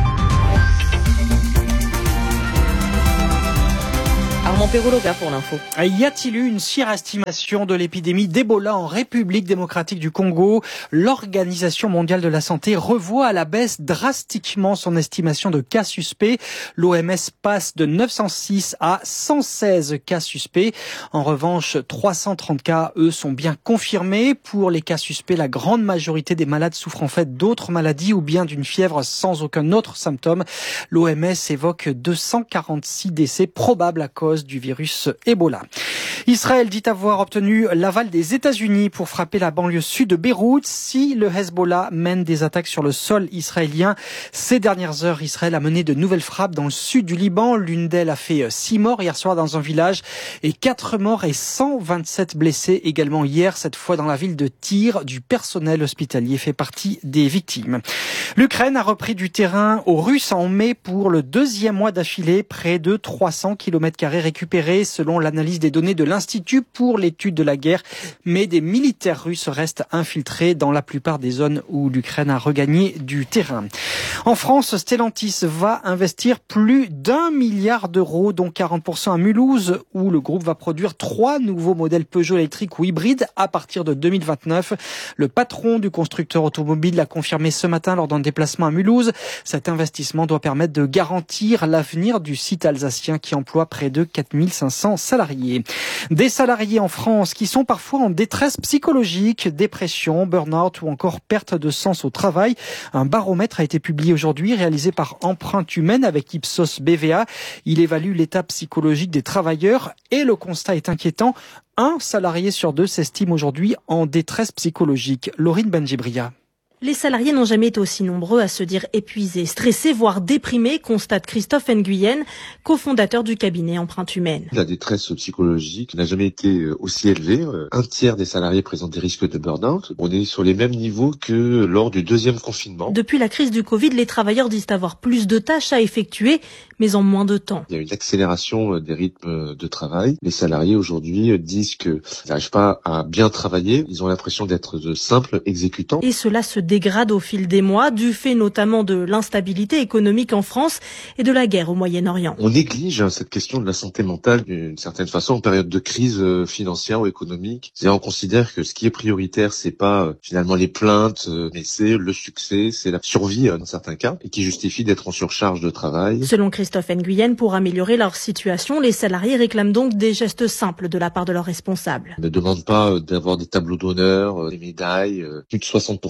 Armand Perrologa pour l'info. Y a-t-il eu une surestimation de l'épidémie d'Ebola en République démocratique du Congo? L'Organisation mondiale de la santé revoit à la baisse drastiquement son estimation de cas suspects. L'O M S passe de neuf cent six à cent seize cas suspects. En revanche, trois cent trente cas, eux, sont bien confirmés. Pour les cas suspects, la grande majorité des malades souffrent en fait d'autres maladies ou bien d'une fièvre sans aucun autre symptôme. L'O M S évoque deux cent quarante-six décès probables à cause du virus Ebola. Israël dit avoir obtenu l'aval des États-Unis pour frapper la banlieue sud de Beyrouth si le Hezbollah mène des attaques sur le sol israélien. Ces dernières heures, Israël a mené de nouvelles frappes dans le sud du Liban. L'une d'elles a fait six morts hier soir dans un village et quatre morts et cent vingt-sept blessés également hier, cette fois dans la ville de Tyr. Du personnel hospitalier fait partie des victimes. L'Ukraine a repris du terrain aux Russes en mai pour le deuxième mois d'affilée, près de trois cents kilomètres carrés récupérés selon l'analyse des données de l'Institut pour l'étude de la guerre. Mais des militaires russes restent infiltrés dans la plupart des zones où l'Ukraine a regagné du terrain. En France, Stellantis va investir plus d'un milliard d'euros, dont quarante pour cent à Mulhouse, où le groupe va produire trois nouveaux modèles Peugeot électriques ou hybrides à partir de deux mille vingt-neuf. Le patron du constructeur automobile l'a confirmé ce matin lors d'un déplacement à Mulhouse. Cet investissement doit permettre de garantir l'avenir du site alsacien qui emploie près de quatre mille cinq cents salariés. Des salariés en France qui sont parfois en détresse psychologique, dépression, burn-out ou encore perte de sens au travail. Un baromètre a été publié aujourd'hui, réalisé par Empreinte Humaine avec Ipsos B V A. Il évalue l'état psychologique des travailleurs et le constat est inquiétant. Un salarié sur deux s'estime aujourd'hui en détresse psychologique. Laurine Benjibria. Les salariés n'ont jamais été aussi nombreux à se dire épuisés, stressés, voire déprimés, constate Christophe Nguyen, cofondateur du cabinet Empreinte Humaine. La détresse psychologique n'a jamais été aussi élevée. Un tiers des salariés présentent des risques de burn-out. On est sur les mêmes niveaux que lors du deuxième confinement. Depuis la crise du Covid, les travailleurs disent avoir plus de tâches à effectuer, mais en moins de temps. Il y a une accélération des rythmes de travail. Les salariés aujourd'hui disent qu'ils n'arrivent pas à bien travailler. Ils ont l'impression d'être de simples exécutants. Et cela se dégrade au fil des mois, du fait notamment de l'instabilité économique en France et de la guerre au Moyen-Orient. On néglige cette question de la santé mentale d'une certaine façon en période de crise financière ou économique. C'est-à-dire on considère que ce qui est prioritaire, c'est pas finalement les plaintes, mais c'est le succès, c'est la survie dans certains cas, et qui justifie d'être en surcharge de travail. Selon Christophe Nguyen, pour améliorer leur situation, les salariés réclament donc des gestes simples de la part de leurs responsables. On ne demande pas d'avoir des tableaux d'honneur, des médailles. Plus de soixante pour cent des salariés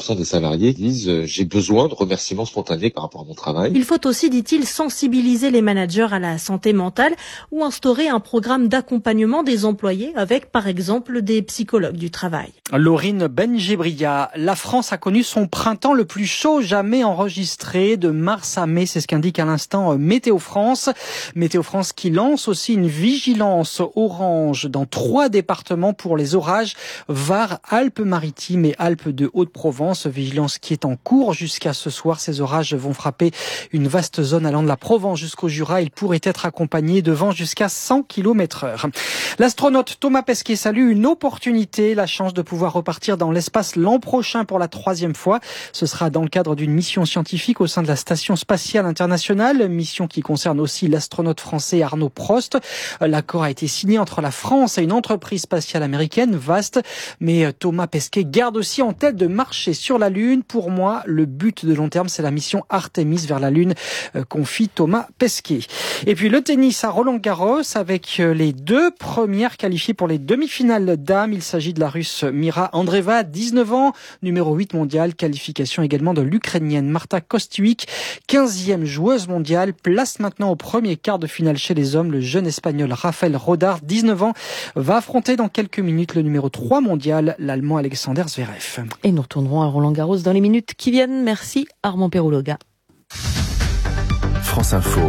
salariés disent euh, j'ai besoin de remerciements spontanés par rapport à mon travail. Il faut aussi, dit-il, sensibiliser les managers à la santé mentale ou instaurer un programme d'accompagnement des employés avec, par exemple, des psychologues du travail. Laurine Benjebria, la France a connu son printemps le plus chaud jamais enregistré de mars à mai, c'est ce qu'indique à l'instant Météo France. Météo France qui lance aussi une vigilance orange dans trois départements pour les orages, Var, Alpes-Maritimes et Alpes de Haute-Provence. Vigilance qui est en cours jusqu'à ce soir. Ces orages vont frapper une vaste zone allant de la Provence jusqu'au Jura. Ils pourraient être accompagnés de vents jusqu'à cent kilomètres heure. L'astronaute Thomas Pesquet salue une opportunité, la chance de pouvoir repartir dans l'espace l'an prochain pour la troisième fois. Ce sera dans le cadre d'une mission scientifique au sein de la Station spatiale internationale, mission qui concerne aussi l'astronaute français Arnaud Prost. L'accord a été signé entre la France et une entreprise spatiale américaine, Vast, mais Thomas Pesquet garde aussi en tête de marcher sur la Lune. Pour moi, le but de long terme, c'est la mission Artemis vers la Lune, confie Thomas Pesquet. Et puis le tennis à Roland-Garros avec les deux premières qualifiées pour les demi-finales dames. Il s'agit de la Russe Mira Andreeva, dix-neuf ans, numéro huit mondial. Qualification également de l'Ukrainienne Marta Kostyuk, quinzième joueuse mondiale. Place maintenant au premier quart de finale chez les hommes. Le jeune espagnol Rafael Rodar, dix-neuf ans, va affronter dans quelques minutes le numéro trois mondial, l'Allemand Alexander Zverev. Et nous retournerons à Roland-Garros dans les minutes qui viennent. Merci Armand Perrouloga. France Info,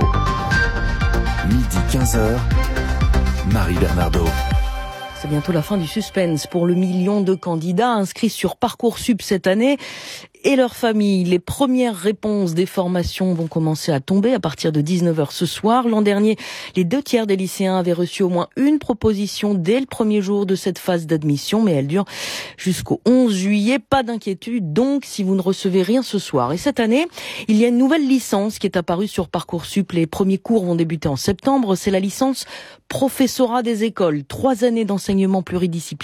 midi quinze heures, Marie Bernardo. C'est bientôt la fin du suspense pour le million de candidats inscrits sur Parcoursup cette année et leurs familles. Les premières réponses des formations vont commencer à tomber à partir de dix-neuf heures ce soir. L'an dernier, les deux tiers des lycéens avaient reçu au moins une proposition dès le premier jour de cette phase d'admission, mais elle dure jusqu'au onze juillet. Pas d'inquiétude donc si vous ne recevez rien ce soir. Et cette année, il y a une nouvelle licence qui est apparue sur Parcoursup. Les premiers cours vont débuter en septembre. C'est la licence professorat des écoles. Trois années d'enseignement pluridisciplinaire